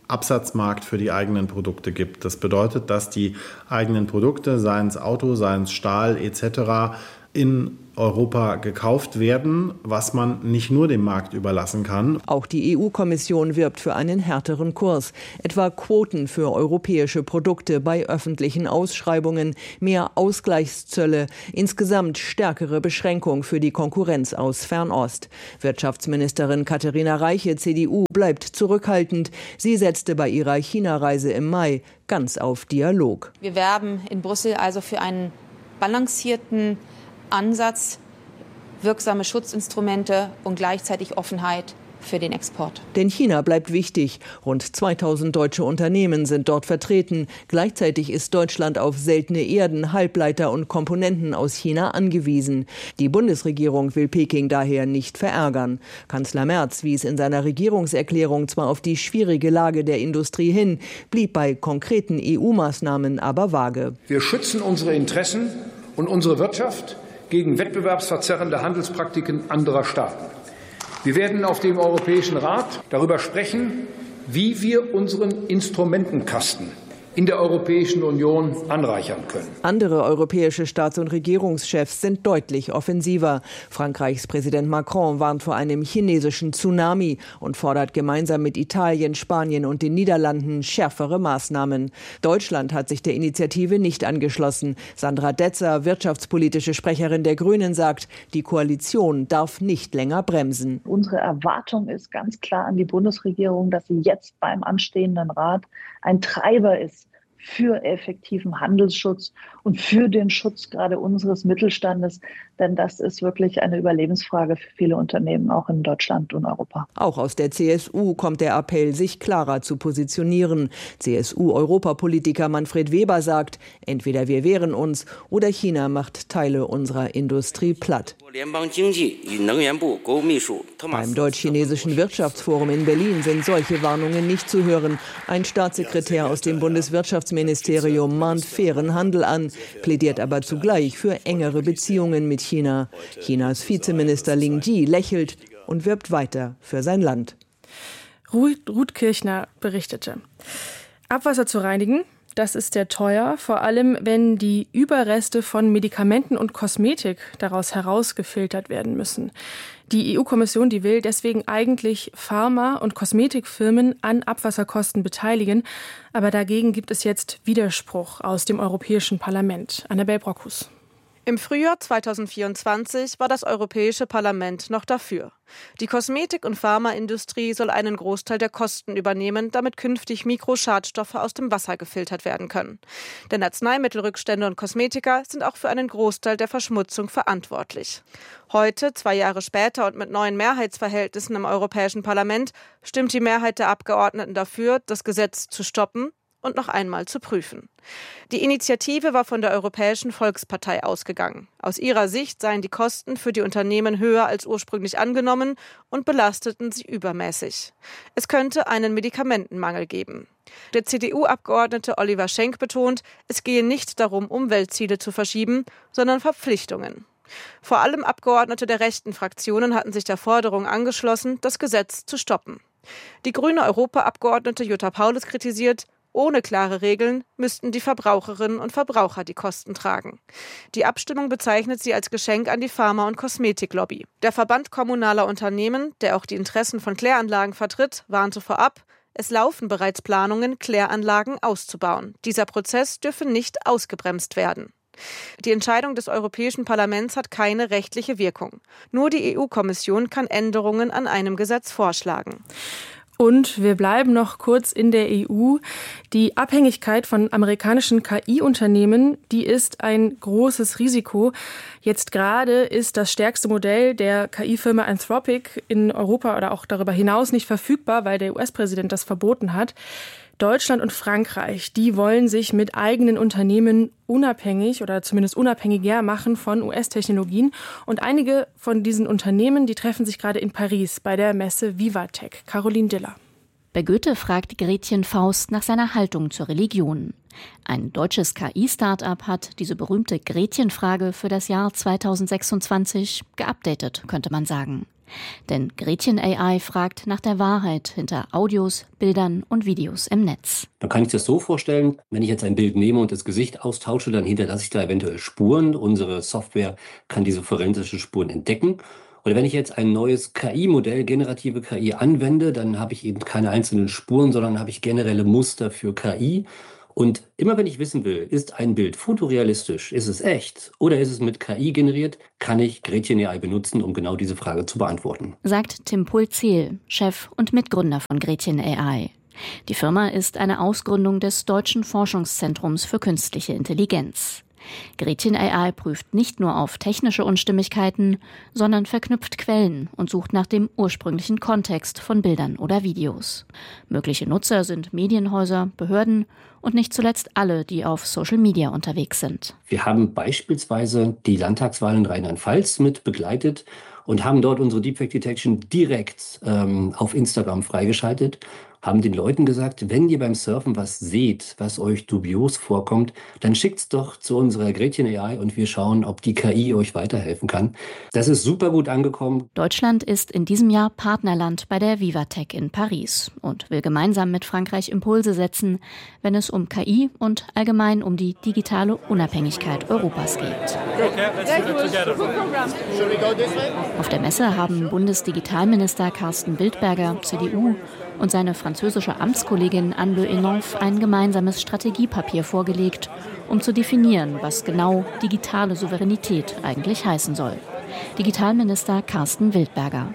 Speaker 17: Absatzmarkt für die eigenen Produkte gibt. Das bedeutet, dass die eigenen Produkte, seien es Auto, seien es Stahl etc., in Europa gekauft werden, was man nicht nur dem Markt überlassen kann.
Speaker 16: Auch die EU-Kommission wirbt für einen härteren Kurs. Etwa Quoten für europäische Produkte bei öffentlichen Ausschreibungen, mehr Ausgleichszölle, insgesamt stärkere Beschränkung für die Konkurrenz aus Fernost. Wirtschaftsministerin Katharina Reiche, CDU, bleibt zurückhaltend. Sie setzte bei ihrer China-Reise im Mai ganz auf Dialog.
Speaker 18: Wir werben in Brüssel also für einen balancierten Ansatz, wirksame Schutzinstrumente und gleichzeitig Offenheit für den Export.
Speaker 16: Denn China bleibt wichtig. Rund 2000 deutsche Unternehmen sind dort vertreten. Gleichzeitig ist Deutschland auf seltene Erden, Halbleiter und Komponenten aus China angewiesen. Die Bundesregierung will Peking daher nicht verärgern. Kanzler Merz wies in seiner Regierungserklärung zwar auf die schwierige Lage der Industrie hin, blieb bei konkreten EU-Maßnahmen aber vage.
Speaker 19: Wir schützen unsere Interessen und unsere Wirtschaft gegen wettbewerbsverzerrende Handelspraktiken anderer Staaten. Wir werden auf dem Europäischen Rat darüber sprechen, wie wir unseren Instrumentenkasten in der Europäischen Union anreichern können.
Speaker 16: Andere europäische Staats- und Regierungschefs sind deutlich offensiver. Frankreichs Präsident Macron warnt vor einem chinesischen Tsunami und fordert gemeinsam mit Italien, Spanien und den Niederlanden schärfere Maßnahmen. Deutschland hat sich der Initiative nicht angeschlossen. Sandra Detzer, wirtschaftspolitische Sprecherin der Grünen, sagt, die Koalition darf nicht länger bremsen.
Speaker 20: Unsere Erwartung ist ganz klar an die Bundesregierung, dass sie jetzt beim anstehenden Rat ein Treiber ist für effektiven Handelsschutz und für den Schutz gerade unseres Mittelstandes. Denn das ist wirklich eine Überlebensfrage für viele Unternehmen, auch in Deutschland und Europa.
Speaker 16: Auch aus der CSU kommt der Appell, sich klarer zu positionieren. CSU-Europapolitiker Manfred Weber sagt, entweder wir wehren uns oder China macht Teile unserer Industrie platt. Beim Deutsch-Chinesischen Wirtschaftsforum in Berlin sind solche Warnungen nicht zu hören. Ein Staatssekretär aus dem Bundeswirtschaftsministerium mahnt fairen Handel an, plädiert aber zugleich für engere Beziehungen mit China. Chinas Vizeminister Lin Ji lächelt und wirbt weiter für sein Land.
Speaker 9: Ruth Kirchner berichtete. Abwasser zu reinigen, das ist sehr teuer, vor allem wenn die Überreste von Medikamenten und Kosmetik daraus herausgefiltert werden müssen. Die EU-Kommission, die will deswegen eigentlich Pharma- und Kosmetikfirmen an Abwasserkosten beteiligen. Aber dagegen gibt es jetzt Widerspruch aus dem Europäischen Parlament. Annabel Brockhus.
Speaker 21: Im Frühjahr 2024 war das Europäische Parlament noch dafür. Die Kosmetik- und Pharmaindustrie soll einen Großteil der Kosten übernehmen, damit künftig Mikroschadstoffe aus dem Wasser gefiltert werden können. Denn Arzneimittelrückstände und Kosmetika sind auch für einen Großteil der Verschmutzung verantwortlich. Heute, 2 Jahre später und mit neuen Mehrheitsverhältnissen im Europäischen Parlament, stimmt die Mehrheit der Abgeordneten dafür, das Gesetz zu stoppen und noch einmal zu prüfen. Die Initiative war von der Europäischen Volkspartei ausgegangen. Aus ihrer Sicht seien die Kosten für die Unternehmen höher als ursprünglich angenommen und belasteten sie übermäßig. Es könnte einen Medikamentenmangel geben. Der CDU-Abgeordnete Oliver Schenk betont, es gehe nicht darum, Umweltziele zu verschieben, sondern Verpflichtungen. Vor allem Abgeordnete der rechten Fraktionen hatten sich der Forderung angeschlossen, das Gesetz zu stoppen. Die grüne Europaabgeordnete Jutta Paulus kritisiert, ohne klare Regeln müssten die Verbraucherinnen und Verbraucher die Kosten tragen. Die Abstimmung bezeichnet sie als Geschenk an die Pharma- und Kosmetiklobby. Der Verband kommunaler Unternehmen, der auch die Interessen von Kläranlagen vertritt, warnte vorab, es laufen bereits Planungen, Kläranlagen auszubauen. Dieser Prozess dürfe nicht ausgebremst werden. Die Entscheidung des Europäischen Parlaments hat keine rechtliche Wirkung. Nur die EU-Kommission kann Änderungen an einem Gesetz vorschlagen.
Speaker 9: Und wir bleiben noch kurz in der EU. Die Abhängigkeit von amerikanischen KI-Unternehmen, die ist ein großes Risiko. Jetzt gerade ist das stärkste Modell der KI-Firma Anthropic in Europa oder auch darüber hinaus nicht verfügbar, weil der US-Präsident das verboten hat. Deutschland und Frankreich, die wollen sich mit eigenen Unternehmen unabhängig oder zumindest unabhängiger machen von US-Technologien. Und einige von diesen Unternehmen, die treffen sich gerade in Paris bei der Messe Vivatech. Caroline Diller.
Speaker 22: Bei Goethe fragt Gretchen Faust nach seiner Haltung zur Religion. Ein deutsches KI-Start-up hat diese berühmte Gretchen-Frage für das Jahr 2026 geupdatet, könnte man sagen. Denn Gretchen AI fragt nach der Wahrheit hinter Audios, Bildern und Videos im Netz.
Speaker 1: Dann kann ich das so vorstellen, wenn ich jetzt ein Bild nehme und das Gesicht austausche, dann hinterlasse ich da eventuell Spuren. Unsere Software kann diese forensischen Spuren entdecken. Oder wenn ich jetzt ein neues KI-Modell, generative KI, anwende, dann habe ich eben keine einzelnen Spuren, sondern habe ich generelle Muster für KI. Und immer wenn ich wissen will, ist ein Bild fotorealistisch, ist es echt oder ist es mit KI generiert, kann ich Gretchen AI benutzen, um genau diese Frage zu beantworten.
Speaker 22: Sagt Tim Pulzel, Chef und Mitgründer von Gretchen AI. Die Firma ist eine Ausgründung des Deutschen Forschungszentrums für künstliche Intelligenz. Gretchen AI prüft nicht nur auf technische Unstimmigkeiten, sondern verknüpft Quellen und sucht nach dem ursprünglichen Kontext von Bildern oder Videos. Mögliche Nutzer sind Medienhäuser, Behörden und nicht zuletzt alle, die auf Social Media unterwegs sind.
Speaker 1: Wir haben beispielsweise die Landtagswahlen in Rheinland-Pfalz mit begleitet und haben dort unsere Deepfake Detection direkt auf Instagram freigeschaltet, haben den Leuten gesagt, wenn ihr beim Surfen was seht, was euch dubios vorkommt, dann schickt's doch zu unserer Gretchen AI und wir schauen, ob die KI euch weiterhelfen kann. Das ist super gut angekommen.
Speaker 22: Deutschland ist in diesem Jahr Partnerland bei der Vivatech in Paris und will gemeinsam mit Frankreich Impulse setzen, wenn es um KI und allgemein um die digitale Unabhängigkeit Europas geht. Auf der Messe haben Bundesdigitalminister Carsten Wildberger, CDU, und seine französische Amtskollegin Anne Le Henonf ein gemeinsames Strategiepapier vorgelegt, um zu definieren, was genau digitale Souveränität eigentlich heißen soll. Digitalminister Carsten Wildberger.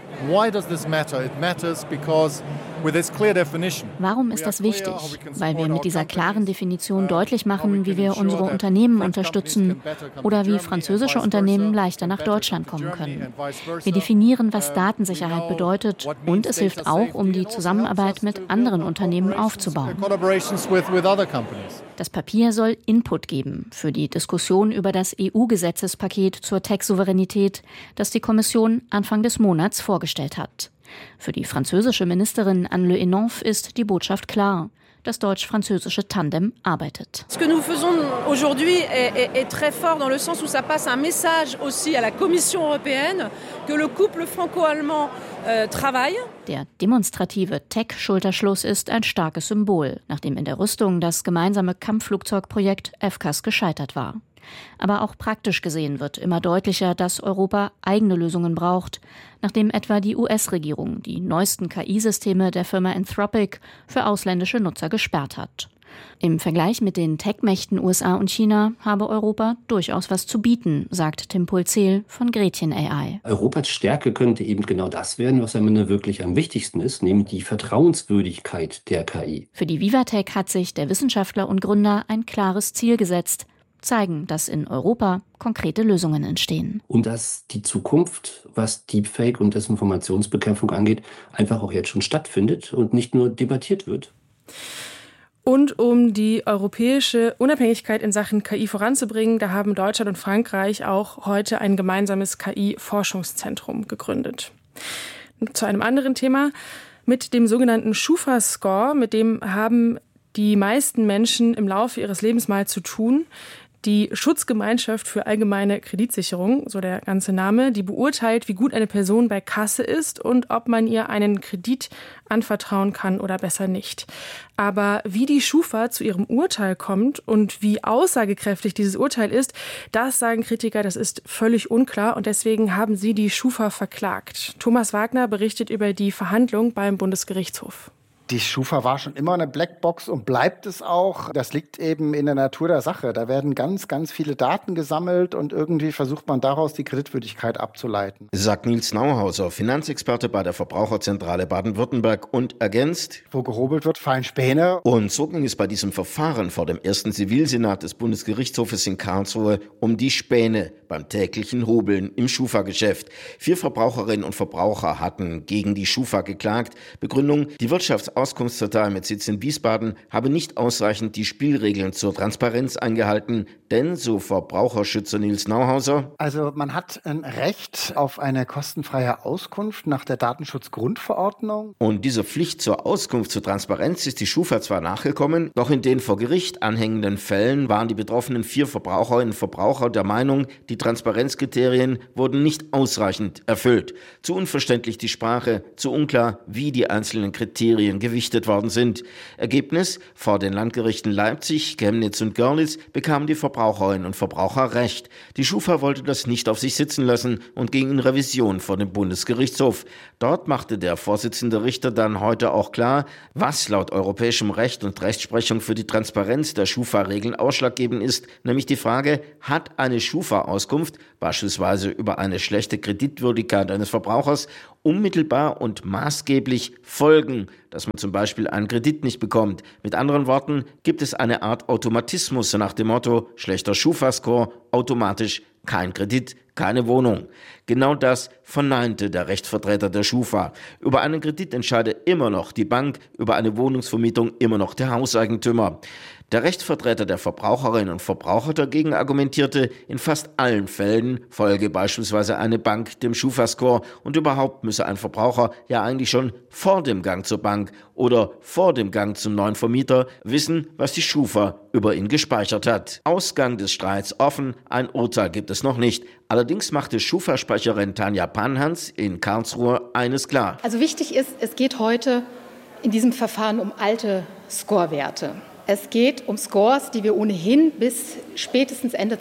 Speaker 22: Warum ist das wichtig? Weil wir mit dieser klaren Definition deutlich machen, wie wir unsere Unternehmen unterstützen oder wie französische Unternehmen leichter nach Deutschland kommen können. Wir definieren, was Datensicherheit bedeutet und es hilft auch, um die Zusammenarbeit mit anderen Unternehmen aufzubauen. Das Papier soll Input geben für die Diskussion über das EU-Gesetzespaket zur Tech-Souveränität, das die Kommission Anfang des Monats vorgestellt hat. Für die französische Ministerin Anne Le Henonf ist die Botschaft klar. Das deutsch-französische Tandem arbeitet.
Speaker 4: Ce que nous faisons aujourd'hui est très fort dans le sens où ça passe un message aussi à la Commission européenne que le couple franco-allemand travaille.
Speaker 22: Der demonstrative Tech-Schulterschluss ist ein starkes Symbol, nachdem in der Rüstung das gemeinsame Kampfflugzeugprojekt FCAS gescheitert war. Aber auch praktisch gesehen wird immer deutlicher, dass Europa eigene Lösungen braucht, nachdem etwa die US-Regierung die neuesten KI-Systeme der Firma Anthropic für ausländische Nutzer gesperrt hat. Im Vergleich mit den Tech-Mächten USA und China habe Europa durchaus was zu bieten, sagt Tim Pulzel von Gretchen AI.
Speaker 1: Europas Stärke könnte eben genau das werden, was am Ende wirklich am wichtigsten ist, nämlich die Vertrauenswürdigkeit der KI.
Speaker 22: Für die Vivatech hat sich der Wissenschaftler und Gründer ein klares Ziel gesetzt: zeigen, dass in Europa konkrete Lösungen entstehen.
Speaker 1: Und dass die Zukunft, was Deepfake und Desinformationsbekämpfung angeht, einfach auch jetzt schon stattfindet und nicht nur debattiert wird.
Speaker 9: Und um die europäische Unabhängigkeit in Sachen KI voranzubringen, da haben Deutschland und Frankreich auch heute ein gemeinsames KI-Forschungszentrum gegründet. Zu einem anderen Thema. Mit dem sogenannten Schufa-Score, mit dem haben die meisten Menschen im Laufe ihres Lebens mal zu tun. Die Schutzgemeinschaft für allgemeine Kreditsicherung, so der ganze Name, die beurteilt, wie gut eine Person bei Kasse ist und ob man ihr einen Kredit anvertrauen kann oder besser nicht. Aber wie die Schufa zu ihrem Urteil kommt und wie aussagekräftig dieses Urteil ist, das sagen Kritiker, das ist völlig unklar und deswegen haben sie die Schufa verklagt. Thomas Wagner berichtet über die Verhandlung beim Bundesgerichtshof.
Speaker 23: Die Schufa war schon immer eine Blackbox und bleibt es auch. Das liegt eben in der Natur der Sache. Da werden ganz, ganz viele Daten gesammelt und irgendwie versucht man daraus die Kreditwürdigkeit abzuleiten.
Speaker 24: Sagt Nils Nauhauser, Finanzexperte bei der Verbraucherzentrale Baden-Württemberg und ergänzt:
Speaker 23: Wo gehobelt wird, fallen Späne.
Speaker 24: Und so ging es bei diesem Verfahren vor dem ersten Zivilsenat des Bundesgerichtshofes in Karlsruhe um die Späne beim täglichen Hobeln im Schufa-Geschäft. 4 Verbraucherinnen und Verbraucher hatten gegen die Schufa geklagt. Begründung: Die Auskunftsdatei mit Sitz in Wiesbaden habe nicht ausreichend die Spielregeln zur Transparenz eingehalten, denn, so Verbraucherschützer Nils Nauhauser,
Speaker 23: also man hat ein Recht auf eine kostenfreie Auskunft nach der Datenschutzgrundverordnung.
Speaker 24: Und dieser Pflicht zur Auskunft zur Transparenz ist die Schufa zwar nachgekommen, doch in den vor Gericht anhängenden Fällen waren die betroffenen 4 Verbraucherinnen und Verbraucher der Meinung, die Transparenzkriterien wurden nicht ausreichend erfüllt. Zu unverständlich die Sprache, zu unklar, wie die einzelnen Kriterien gewichtet worden sind. Ergebnis: Vor den Landgerichten Leipzig, Chemnitz und Görlitz bekamen die Verbraucherinnen und Verbraucher Recht. Die Schufa wollte das nicht auf sich sitzen lassen und ging in Revision vor dem Bundesgerichtshof. Dort machte der Vorsitzende Richter dann heute auch klar, was laut europäischem Recht und Rechtsprechung für die Transparenz der Schufa-Regeln ausschlaggebend ist, nämlich die Frage, hat eine Schufa-Auskunft, beispielsweise über eine schlechte Kreditwürdigkeit eines Verbrauchers, unmittelbar und maßgeblich Folgen, dass man zum Beispiel einen Kredit nicht bekommt. Mit anderen Worten, gibt es eine Art Automatismus nach dem Motto, schlechter Schufa-Score, automatisch kein Kredit, keine Wohnung. Genau das verneinte der Rechtsvertreter der Schufa. Über einen Kredit entscheide immer noch die Bank, über eine Wohnungsvermietung immer noch der Hauseigentümer. Der Rechtsvertreter der Verbraucherinnen und Verbraucher dagegen argumentierte, in fast allen Fällen folge beispielsweise eine Bank dem Schufa-Score und überhaupt müsse ein Verbraucher ja eigentlich schon vor dem Gang zur Bank oder vor dem Gang zum neuen Vermieter wissen, was die Schufa über ihn gespeichert hat. Ausgang des Streits offen, ein Urteil gibt es noch nicht. Allerdings machte Schufa-Sprecherin Tanja Panhans in Karlsruhe eines klar.
Speaker 2: Also wichtig ist, es geht heute in diesem Verfahren um alte Scorewerte. Es geht um Scores, die wir ohnehin bis spätestens Ende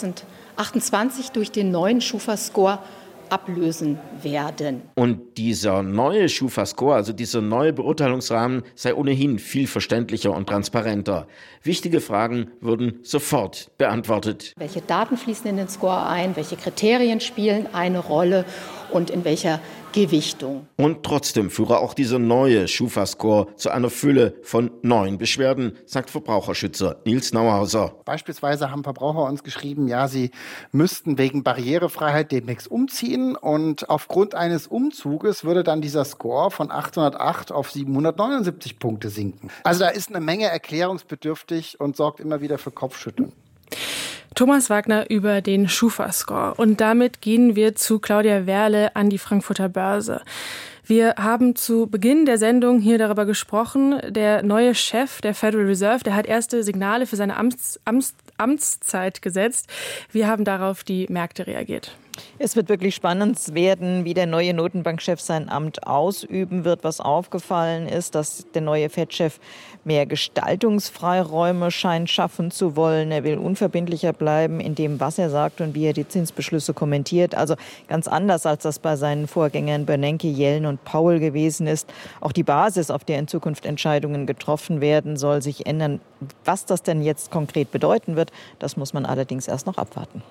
Speaker 2: 2028 durch den neuen Schufa-Score ablösen werden.
Speaker 24: Und dieser neue Schufa-Score, also dieser neue Beurteilungsrahmen, sei ohnehin viel verständlicher und transparenter. Wichtige Fragen würden sofort beantwortet.
Speaker 2: Welche Daten fließen in den Score ein? Welche Kriterien spielen eine Rolle? Und in welcher Gewichtung?
Speaker 24: Und trotzdem führe auch dieser neue Schufa-Score zu einer Fülle von neuen Beschwerden, sagt Verbraucherschützer Nils Nauhauser.
Speaker 23: Beispielsweise haben Verbraucher uns geschrieben, ja, sie müssten wegen Barrierefreiheit demnächst umziehen und aufgrund eines Umzuges würde dann dieser Score von 808 auf 779 Punkte sinken. Also da ist eine Menge erklärungsbedürftig und sorgt immer wieder für Kopfschütteln.
Speaker 9: Thomas Wagner über den Schufa-Score. Und damit gehen wir zu Claudia Werle an die Frankfurter Börse. Wir haben zu Beginn der Sendung hier darüber gesprochen, der neue Chef der Federal Reserve, der hat erste Signale für seine Amtszeit gesetzt. Wie haben darauf die Märkte reagiert?
Speaker 3: Es wird wirklich spannend werden, wie der neue Notenbankchef sein Amt ausüben wird. Was aufgefallen ist, dass der neue Fed-Chef mehr Gestaltungsfreiräume scheint schaffen zu wollen. Er will unverbindlicher bleiben in dem, was er sagt und wie er die Zinsbeschlüsse kommentiert. Also ganz anders, als das bei seinen Vorgängern Bernanke, Yellen und Powell gewesen ist. Auch die Basis, auf der in Zukunft Entscheidungen getroffen werden, soll sich ändern. Was das denn jetzt konkret bedeuten wird, das muss man allerdings erst noch abwarten.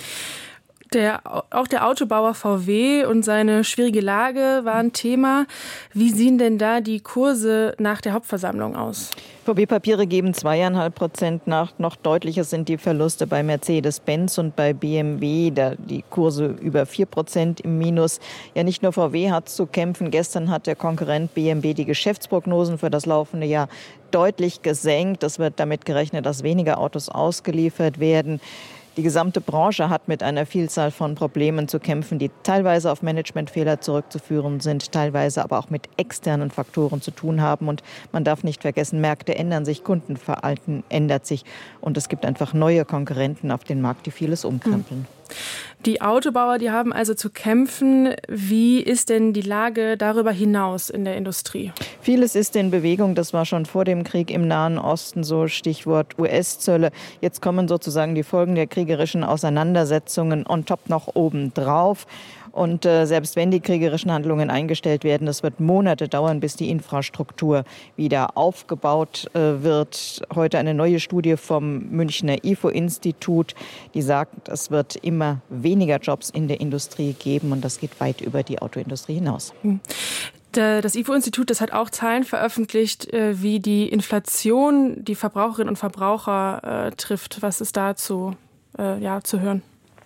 Speaker 9: Auch der Autobauer VW und seine schwierige Lage war ein Thema. Wie sehen denn da die Kurse nach der Hauptversammlung aus?
Speaker 3: VW-Papiere geben 2,5% nach. Noch deutlicher sind die Verluste bei Mercedes-Benz und bei BMW. Die Kurse über 4% im Minus. Ja, nicht nur VW hat zu kämpfen. Gestern hat der Konkurrent BMW die Geschäftsprognosen für das laufende Jahr deutlich gesenkt. Es wird damit gerechnet, dass weniger Autos ausgeliefert werden. Die gesamte Branche hat mit einer Vielzahl von Problemen zu kämpfen, die teilweise auf Managementfehler zurückzuführen sind, teilweise aber auch mit externen Faktoren zu tun haben. Und man darf nicht vergessen, Märkte ändern sich, Kundenverhalten ändert sich. Und es gibt einfach neue Konkurrenten auf den Markt, die vieles umkrempeln.
Speaker 9: Die Autobauer, die haben also zu kämpfen. Wie ist denn die Lage darüber hinaus in der Industrie?
Speaker 3: Vieles ist in Bewegung. Das war schon vor dem Krieg im Nahen Osten so, Stichwort US-Zölle. Jetzt kommen sozusagen die Folgen der kriegerischen Auseinandersetzungen on top noch oben drauf. Und selbst wenn die kriegerischen Handlungen eingestellt werden, es wird Monate dauern, bis die Infrastruktur wieder aufgebaut wird. Heute eine neue Studie vom Münchner IFO-Institut, die sagt, es wird immer weniger Jobs in der Industrie geben und das geht weit über die Autoindustrie hinaus.
Speaker 9: Das IFO-Institut, das hat auch Zahlen veröffentlicht, wie die Inflation die Verbraucherinnen und Verbraucher trifft. Was ist dazu zu hören?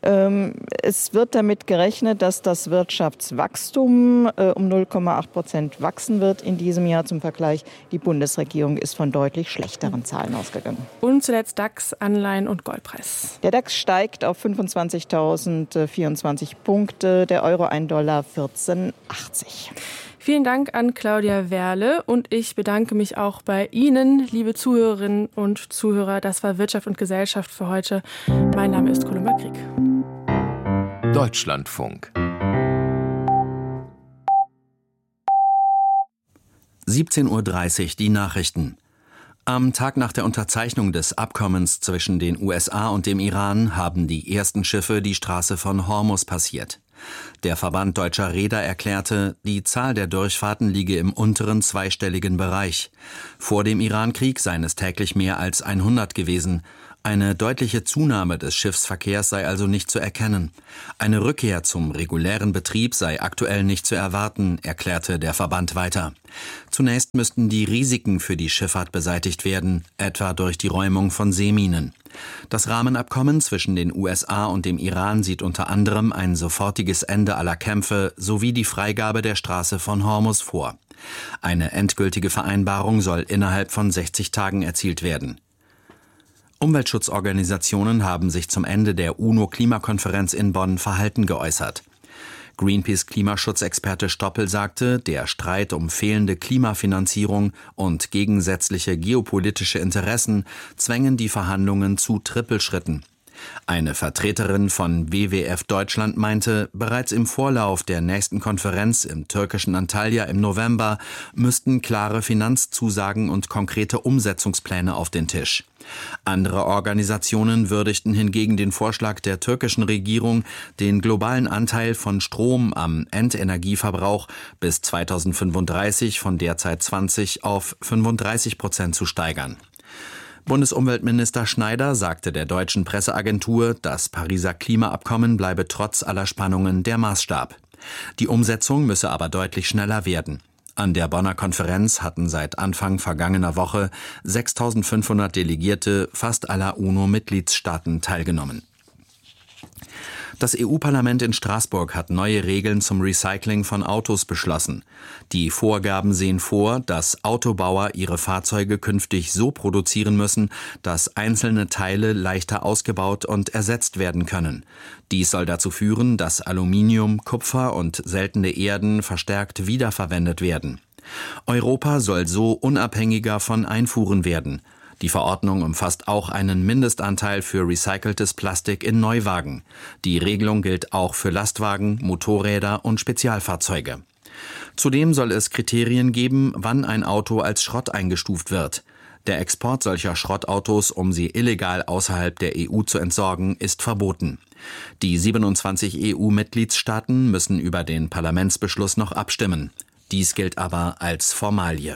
Speaker 3: Es wird damit gerechnet, dass das Wirtschaftswachstum um 0,8% wachsen wird in diesem Jahr. Zum Vergleich, die Bundesregierung ist von deutlich schlechteren Zahlen ausgegangen.
Speaker 9: Und zuletzt DAX, Anleihen und Goldpreis.
Speaker 3: Der DAX steigt auf 25.024 Punkte, der Euro $1 14,80.
Speaker 9: Vielen Dank an Claudia Werle und ich bedanke mich auch bei Ihnen, liebe Zuhörerinnen und Zuhörer. Das war Wirtschaft und Gesellschaft für heute. Mein Name ist Columba Krieg.
Speaker 5: Deutschlandfunk. 17:30 Uhr die Nachrichten. Am Tag nach der Unterzeichnung des Abkommens zwischen den USA und dem Iran haben die ersten Schiffe die Straße von Hormuz passiert. Der Verband Deutscher Reeder erklärte, die Zahl der Durchfahrten liege im unteren zweistelligen Bereich. Vor dem Iran-Krieg seien es täglich mehr als 100 gewesen. Eine deutliche Zunahme des Schiffsverkehrs sei also nicht zu erkennen. Eine Rückkehr zum regulären Betrieb sei aktuell nicht zu erwarten, erklärte der Verband weiter. Zunächst müssten die Risiken für die Schifffahrt beseitigt werden, etwa durch die Räumung von Seeminen. Das Rahmenabkommen zwischen den USA und dem Iran sieht unter anderem ein sofortiges Ende aller Kämpfe sowie die Freigabe der Straße von Hormuz vor. Eine endgültige Vereinbarung soll innerhalb von 60 Tagen erzielt werden. Umweltschutzorganisationen haben sich zum Ende der UNO-Klimakonferenz in Bonn verhalten geäußert. Greenpeace-Klimaschutzexperte Stoppel sagte, der Streit um fehlende Klimafinanzierung und gegensätzliche geopolitische Interessen zwängen die Verhandlungen zu Trippelschritten. Eine Vertreterin von WWF Deutschland meinte, bereits im Vorlauf der nächsten Konferenz im türkischen Antalya im November müssten klare Finanzzusagen und konkrete Umsetzungspläne auf den Tisch. Andere Organisationen würdigten hingegen den Vorschlag der türkischen Regierung, den globalen Anteil von Strom am Endenergieverbrauch bis 2035 von derzeit 20% auf 35% zu steigern. Bundesumweltminister Schneider sagte der deutschen Presseagentur, das Pariser Klimaabkommen bleibe trotz aller Spannungen der Maßstab. Die Umsetzung müsse aber deutlich schneller werden. An der Bonner Konferenz hatten seit Anfang vergangener Woche 6.500 Delegierte fast aller UNO-Mitgliedstaaten teilgenommen. Das EU-Parlament in Straßburg hat neue Regeln zum Recycling von Autos beschlossen. Die Vorgaben sehen vor, dass Autobauer ihre Fahrzeuge künftig so produzieren müssen, dass einzelne Teile leichter ausgebaut und ersetzt werden können. Dies soll dazu führen, dass Aluminium, Kupfer und seltene Erden verstärkt wiederverwendet werden. Europa soll so unabhängiger von Einfuhren werden. Die Verordnung umfasst auch einen Mindestanteil für recyceltes Plastik in Neuwagen. Die Regelung gilt auch für Lastwagen, Motorräder und Spezialfahrzeuge. Zudem soll es Kriterien geben, wann ein Auto als Schrott eingestuft wird. Der Export solcher Schrottautos, um sie illegal außerhalb der EU zu entsorgen, ist verboten. Die 27 EU-Mitgliedstaaten müssen über den Parlamentsbeschluss noch abstimmen. Dies gilt aber als Formalie.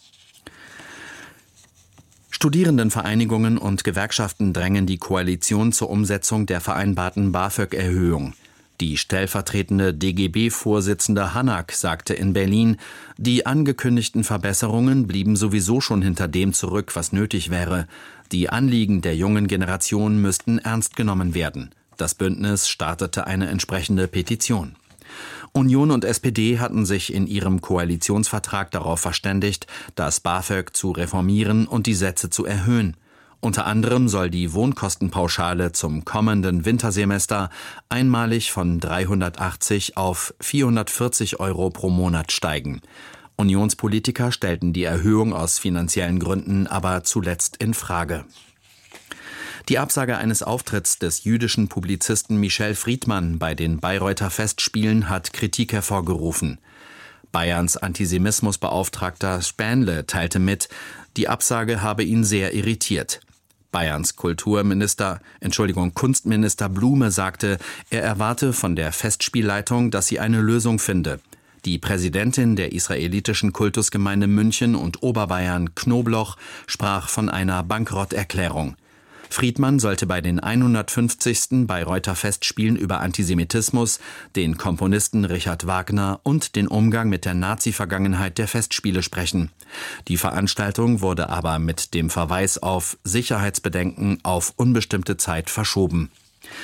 Speaker 5: Studierendenvereinigungen und Gewerkschaften drängen die Koalition zur Umsetzung der vereinbarten BAföG-Erhöhung. Die stellvertretende DGB-Vorsitzende Hanak sagte in Berlin, die angekündigten Verbesserungen blieben sowieso schon hinter dem zurück, was nötig wäre. Die Anliegen der jungen Generation müssten ernst genommen werden. Das Bündnis startete eine entsprechende Petition. Union und SPD hatten sich in ihrem Koalitionsvertrag darauf verständigt, das BAföG zu reformieren und die Sätze zu erhöhen. Unter anderem soll die Wohnkostenpauschale zum kommenden Wintersemester einmalig von 380 auf 440 € pro Monat steigen. Unionspolitiker stellten die Erhöhung aus finanziellen Gründen aber zuletzt in Frage. Die Absage eines Auftritts des jüdischen Publizisten Michel Friedmann bei den Bayreuther Festspielen hat Kritik hervorgerufen. Bayerns Antisemitismusbeauftragter Spähnle teilte mit, die Absage habe ihn sehr irritiert. Bayerns Kunstminister Blume sagte, er erwarte von der Festspielleitung, dass sie eine Lösung finde. Die Präsidentin der israelitischen Kultusgemeinde München und Oberbayern, Knobloch, sprach von einer Bankrotterklärung. Friedmann sollte bei den 150. Bayreuther Festspielen über Antisemitismus, den Komponisten Richard Wagner und den Umgang mit der Nazi-Vergangenheit der Festspiele sprechen. Die Veranstaltung wurde aber mit dem Verweis auf Sicherheitsbedenken auf unbestimmte Zeit verschoben.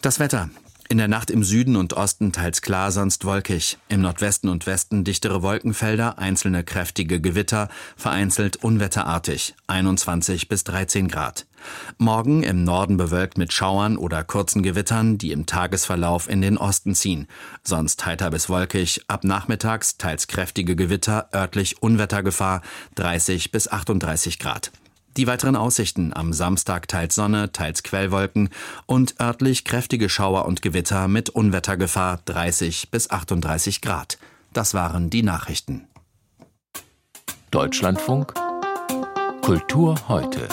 Speaker 5: Das Wetter. In der Nacht im Süden und Osten teils klar, sonst wolkig. Im Nordwesten und Westen dichtere Wolkenfelder, einzelne kräftige Gewitter, vereinzelt unwetterartig, 21 bis 13 Grad. Morgen im Norden bewölkt mit Schauern oder kurzen Gewittern, die im Tagesverlauf in den Osten ziehen. Sonst heiter bis wolkig, ab nachmittags teils kräftige Gewitter, örtlich Unwettergefahr, 30 bis 38 Grad. Die weiteren Aussichten: am Samstag teils Sonne, teils Quellwolken und örtlich kräftige Schauer und Gewitter mit Unwettergefahr 30 bis 38 Grad. Das waren die Nachrichten.
Speaker 6: Deutschlandfunk Kultur heute.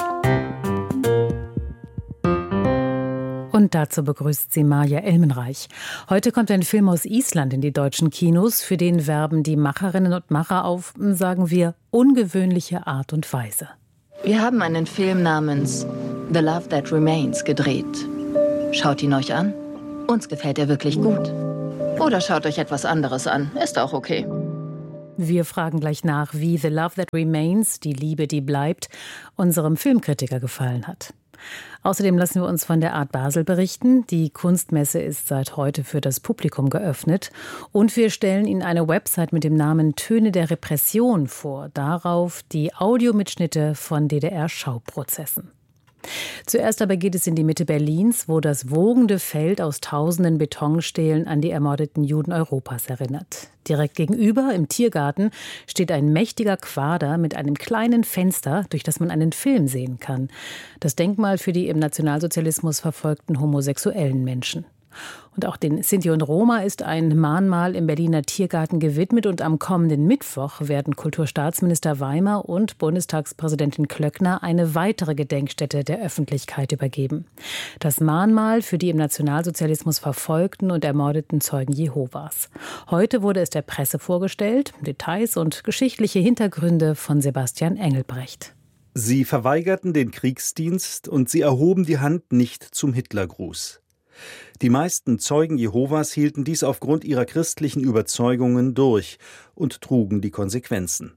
Speaker 7: Und dazu begrüßt sie Maja Elmenreich. Heute kommt ein Film aus Island in die deutschen Kinos. Für den werben die Macherinnen und Macher auf, sagen wir, ungewöhnliche Art und Weise.
Speaker 8: Wir haben einen Film namens The Love That Remains gedreht. Schaut ihn euch an. Uns gefällt er wirklich gut. Oder schaut euch etwas anderes an. Ist auch okay.
Speaker 7: Wir fragen gleich nach, wie The Love That Remains, die Liebe, die bleibt, unserem Filmkritiker gefallen hat. Außerdem lassen wir uns von der Art Basel berichten. Die Kunstmesse ist seit heute für das Publikum geöffnet. Und wir stellen Ihnen eine Website mit dem Namen Töne der Repression vor. Darauf die Audiomitschnitte von DDR-Schauprozessen. Zuerst aber geht es in die Mitte Berlins, wo das wogende Feld aus tausenden Betonstelen an die ermordeten Juden Europas erinnert. Direkt gegenüber, im Tiergarten, steht ein mächtiger Quader mit einem kleinen Fenster, durch das man einen Film sehen kann. Das Denkmal für die im Nationalsozialismus verfolgten homosexuellen Menschen. Und auch den Sinti und Roma ist ein Mahnmal im Berliner Tiergarten gewidmet. Und am kommenden Mittwoch werden Kulturstaatsminister Weimer und Bundestagspräsidentin Klöckner eine weitere Gedenkstätte der Öffentlichkeit übergeben. Das Mahnmal für die im Nationalsozialismus verfolgten und ermordeten Zeugen Jehovas. Heute wurde es der Presse vorgestellt. Details und geschichtliche Hintergründe von Sebastian Engelbrecht.
Speaker 11: Sie verweigerten den Kriegsdienst und sie erhoben die Hand nicht zum Hitlergruß. Die meisten Zeugen Jehovas hielten dies aufgrund ihrer christlichen Überzeugungen durch und trugen die Konsequenzen.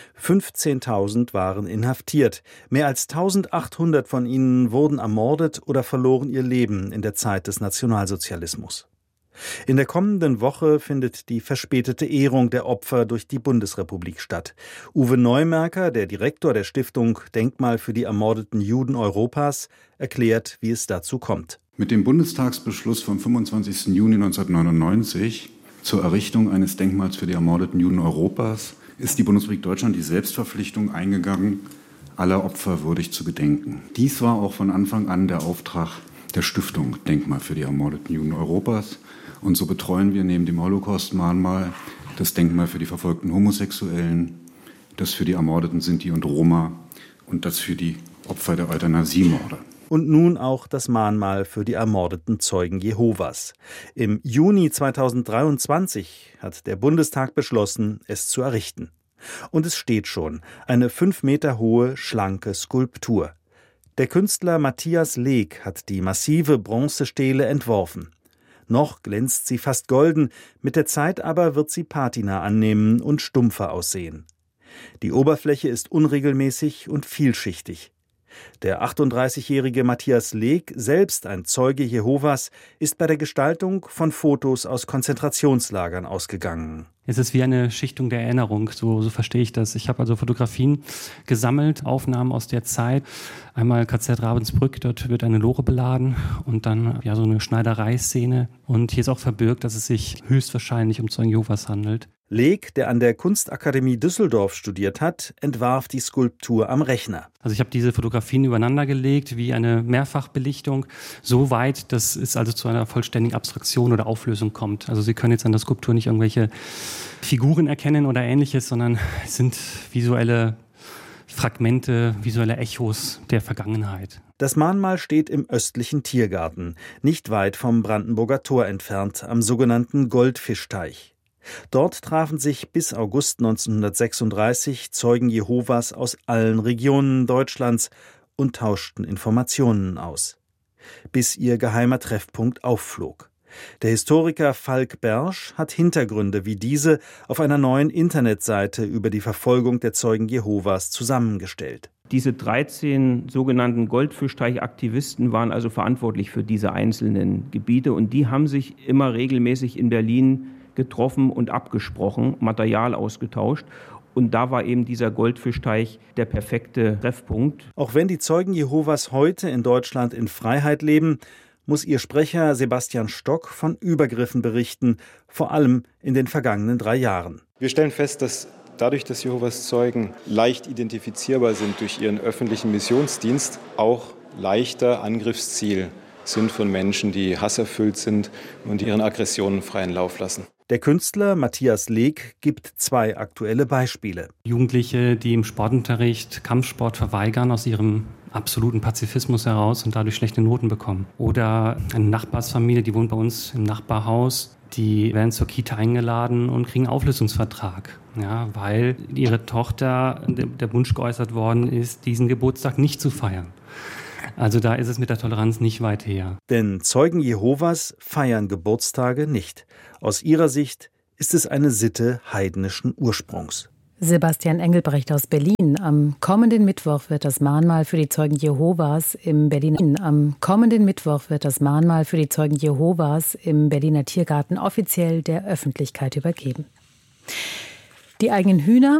Speaker 11: 15.000 waren inhaftiert. Mehr als 1.800 von ihnen wurden ermordet oder verloren ihr Leben in der Zeit des Nationalsozialismus. In der kommenden Woche findet die verspätete Ehrung der Opfer durch die Bundesrepublik statt. Uwe Neumerker, der Direktor der Stiftung Denkmal für die ermordeten Juden Europas, erklärt, wie es dazu kommt.
Speaker 25: Mit dem Bundestagsbeschluss vom 25. Juni 1999 zur Errichtung eines Denkmals für die ermordeten Juden Europas ist die Bundesrepublik Deutschland die Selbstverpflichtung eingegangen, aller Opfer würdig zu gedenken. Dies war auch von Anfang an der Auftrag der Stiftung Denkmal für die ermordeten Juden Europas. Und so betreuen wir neben dem Holocaust-Mahnmal das Denkmal für die verfolgten Homosexuellen, das für die ermordeten Sinti und Roma und das für die Opfer der Euthanasiemorde.
Speaker 11: Und nun auch das Mahnmal für die ermordeten Zeugen Jehovas. Im Juni 2023 hat der Bundestag beschlossen, es zu errichten. Und es steht schon, eine 5 Meter hohe, schlanke Skulptur. Der Künstler Matthias Leek hat die massive Bronzestele entworfen. Noch glänzt sie fast golden, mit der Zeit aber wird sie Patina annehmen und stumpfer aussehen. Die Oberfläche ist unregelmäßig und vielschichtig. Der 38-jährige Matthias Leek, selbst ein Zeuge Jehovas, ist bei der Gestaltung von Fotos aus Konzentrationslagern ausgegangen.
Speaker 26: Es ist wie eine Schichtung der Erinnerung, so verstehe ich das. Ich habe also Fotografien gesammelt, Aufnahmen aus der Zeit. Einmal KZ Ravensbrück, dort wird eine Lore beladen und dann so eine Schneidereiszene. Und hier ist auch verbirgt, dass es sich höchstwahrscheinlich um Zeugen Jehovas handelt.
Speaker 11: Leek, der an der Kunstakademie Düsseldorf studiert hat, entwarf die Skulptur am Rechner.
Speaker 26: Also ich habe diese Fotografien übereinander gelegt, wie eine Mehrfachbelichtung, so weit, dass es also zu einer vollständigen Abstraktion oder Auflösung kommt. Also Sie können jetzt an der Skulptur nicht irgendwelche Figuren erkennen oder Ähnliches, sondern es sind visuelle Fragmente, visuelle Echos der Vergangenheit.
Speaker 11: Das Mahnmal steht im östlichen Tiergarten, nicht weit vom Brandenburger Tor entfernt, am sogenannten Goldfischteich. Dort trafen sich bis August 1936 Zeugen Jehovas aus allen Regionen Deutschlands und tauschten Informationen aus, bis ihr geheimer Treffpunkt aufflog. Der Historiker Falk Bersch hat Hintergründe wie diese auf einer neuen Internetseite über die Verfolgung der Zeugen Jehovas zusammengestellt.
Speaker 10: Diese 13 sogenannten Goldfischteich-Aktivisten waren also verantwortlich für diese einzelnen Gebiete und die haben sich immer regelmäßig in Berlin getroffen und abgesprochen, Material ausgetauscht. Und da war eben dieser Goldfischteich der perfekte Treffpunkt.
Speaker 11: Auch wenn die Zeugen Jehovas heute in Deutschland in Freiheit leben, muss ihr Sprecher Sebastian Stock von Übergriffen berichten, vor allem in den vergangenen 3 Jahren.
Speaker 12: Wir stellen fest, dass dadurch, dass Jehovas Zeugen leicht identifizierbar sind durch ihren öffentlichen Missionsdienst, auch leichter Angriffsziel sind von Menschen, die hasserfüllt sind und ihren Aggressionen freien Lauf lassen.
Speaker 11: Der Künstler Matthias Leg gibt 2 aktuelle Beispiele.
Speaker 26: Jugendliche, die im Sportunterricht Kampfsport verweigern aus ihrem absoluten Pazifismus heraus und dadurch schlechte Noten bekommen. Oder eine Nachbarsfamilie, die wohnt bei uns im Nachbarhaus, die werden zur Kita eingeladen und kriegen einen Auflösungsvertrag. Ja, weil ihre Tochter der Wunsch geäußert worden ist, diesen Geburtstag nicht zu feiern. Also da ist es mit der Toleranz nicht weit her.
Speaker 11: Denn Zeugen Jehovas feiern Geburtstage nicht. Aus ihrer Sicht ist es eine Sitte heidnischen Ursprungs.
Speaker 7: Sebastian Engelbrecht aus Berlin. Am kommenden Mittwoch wird das Mahnmal für die Zeugen Jehovas im Berliner Tiergarten offiziell der Öffentlichkeit übergeben. Die eigenen Hühner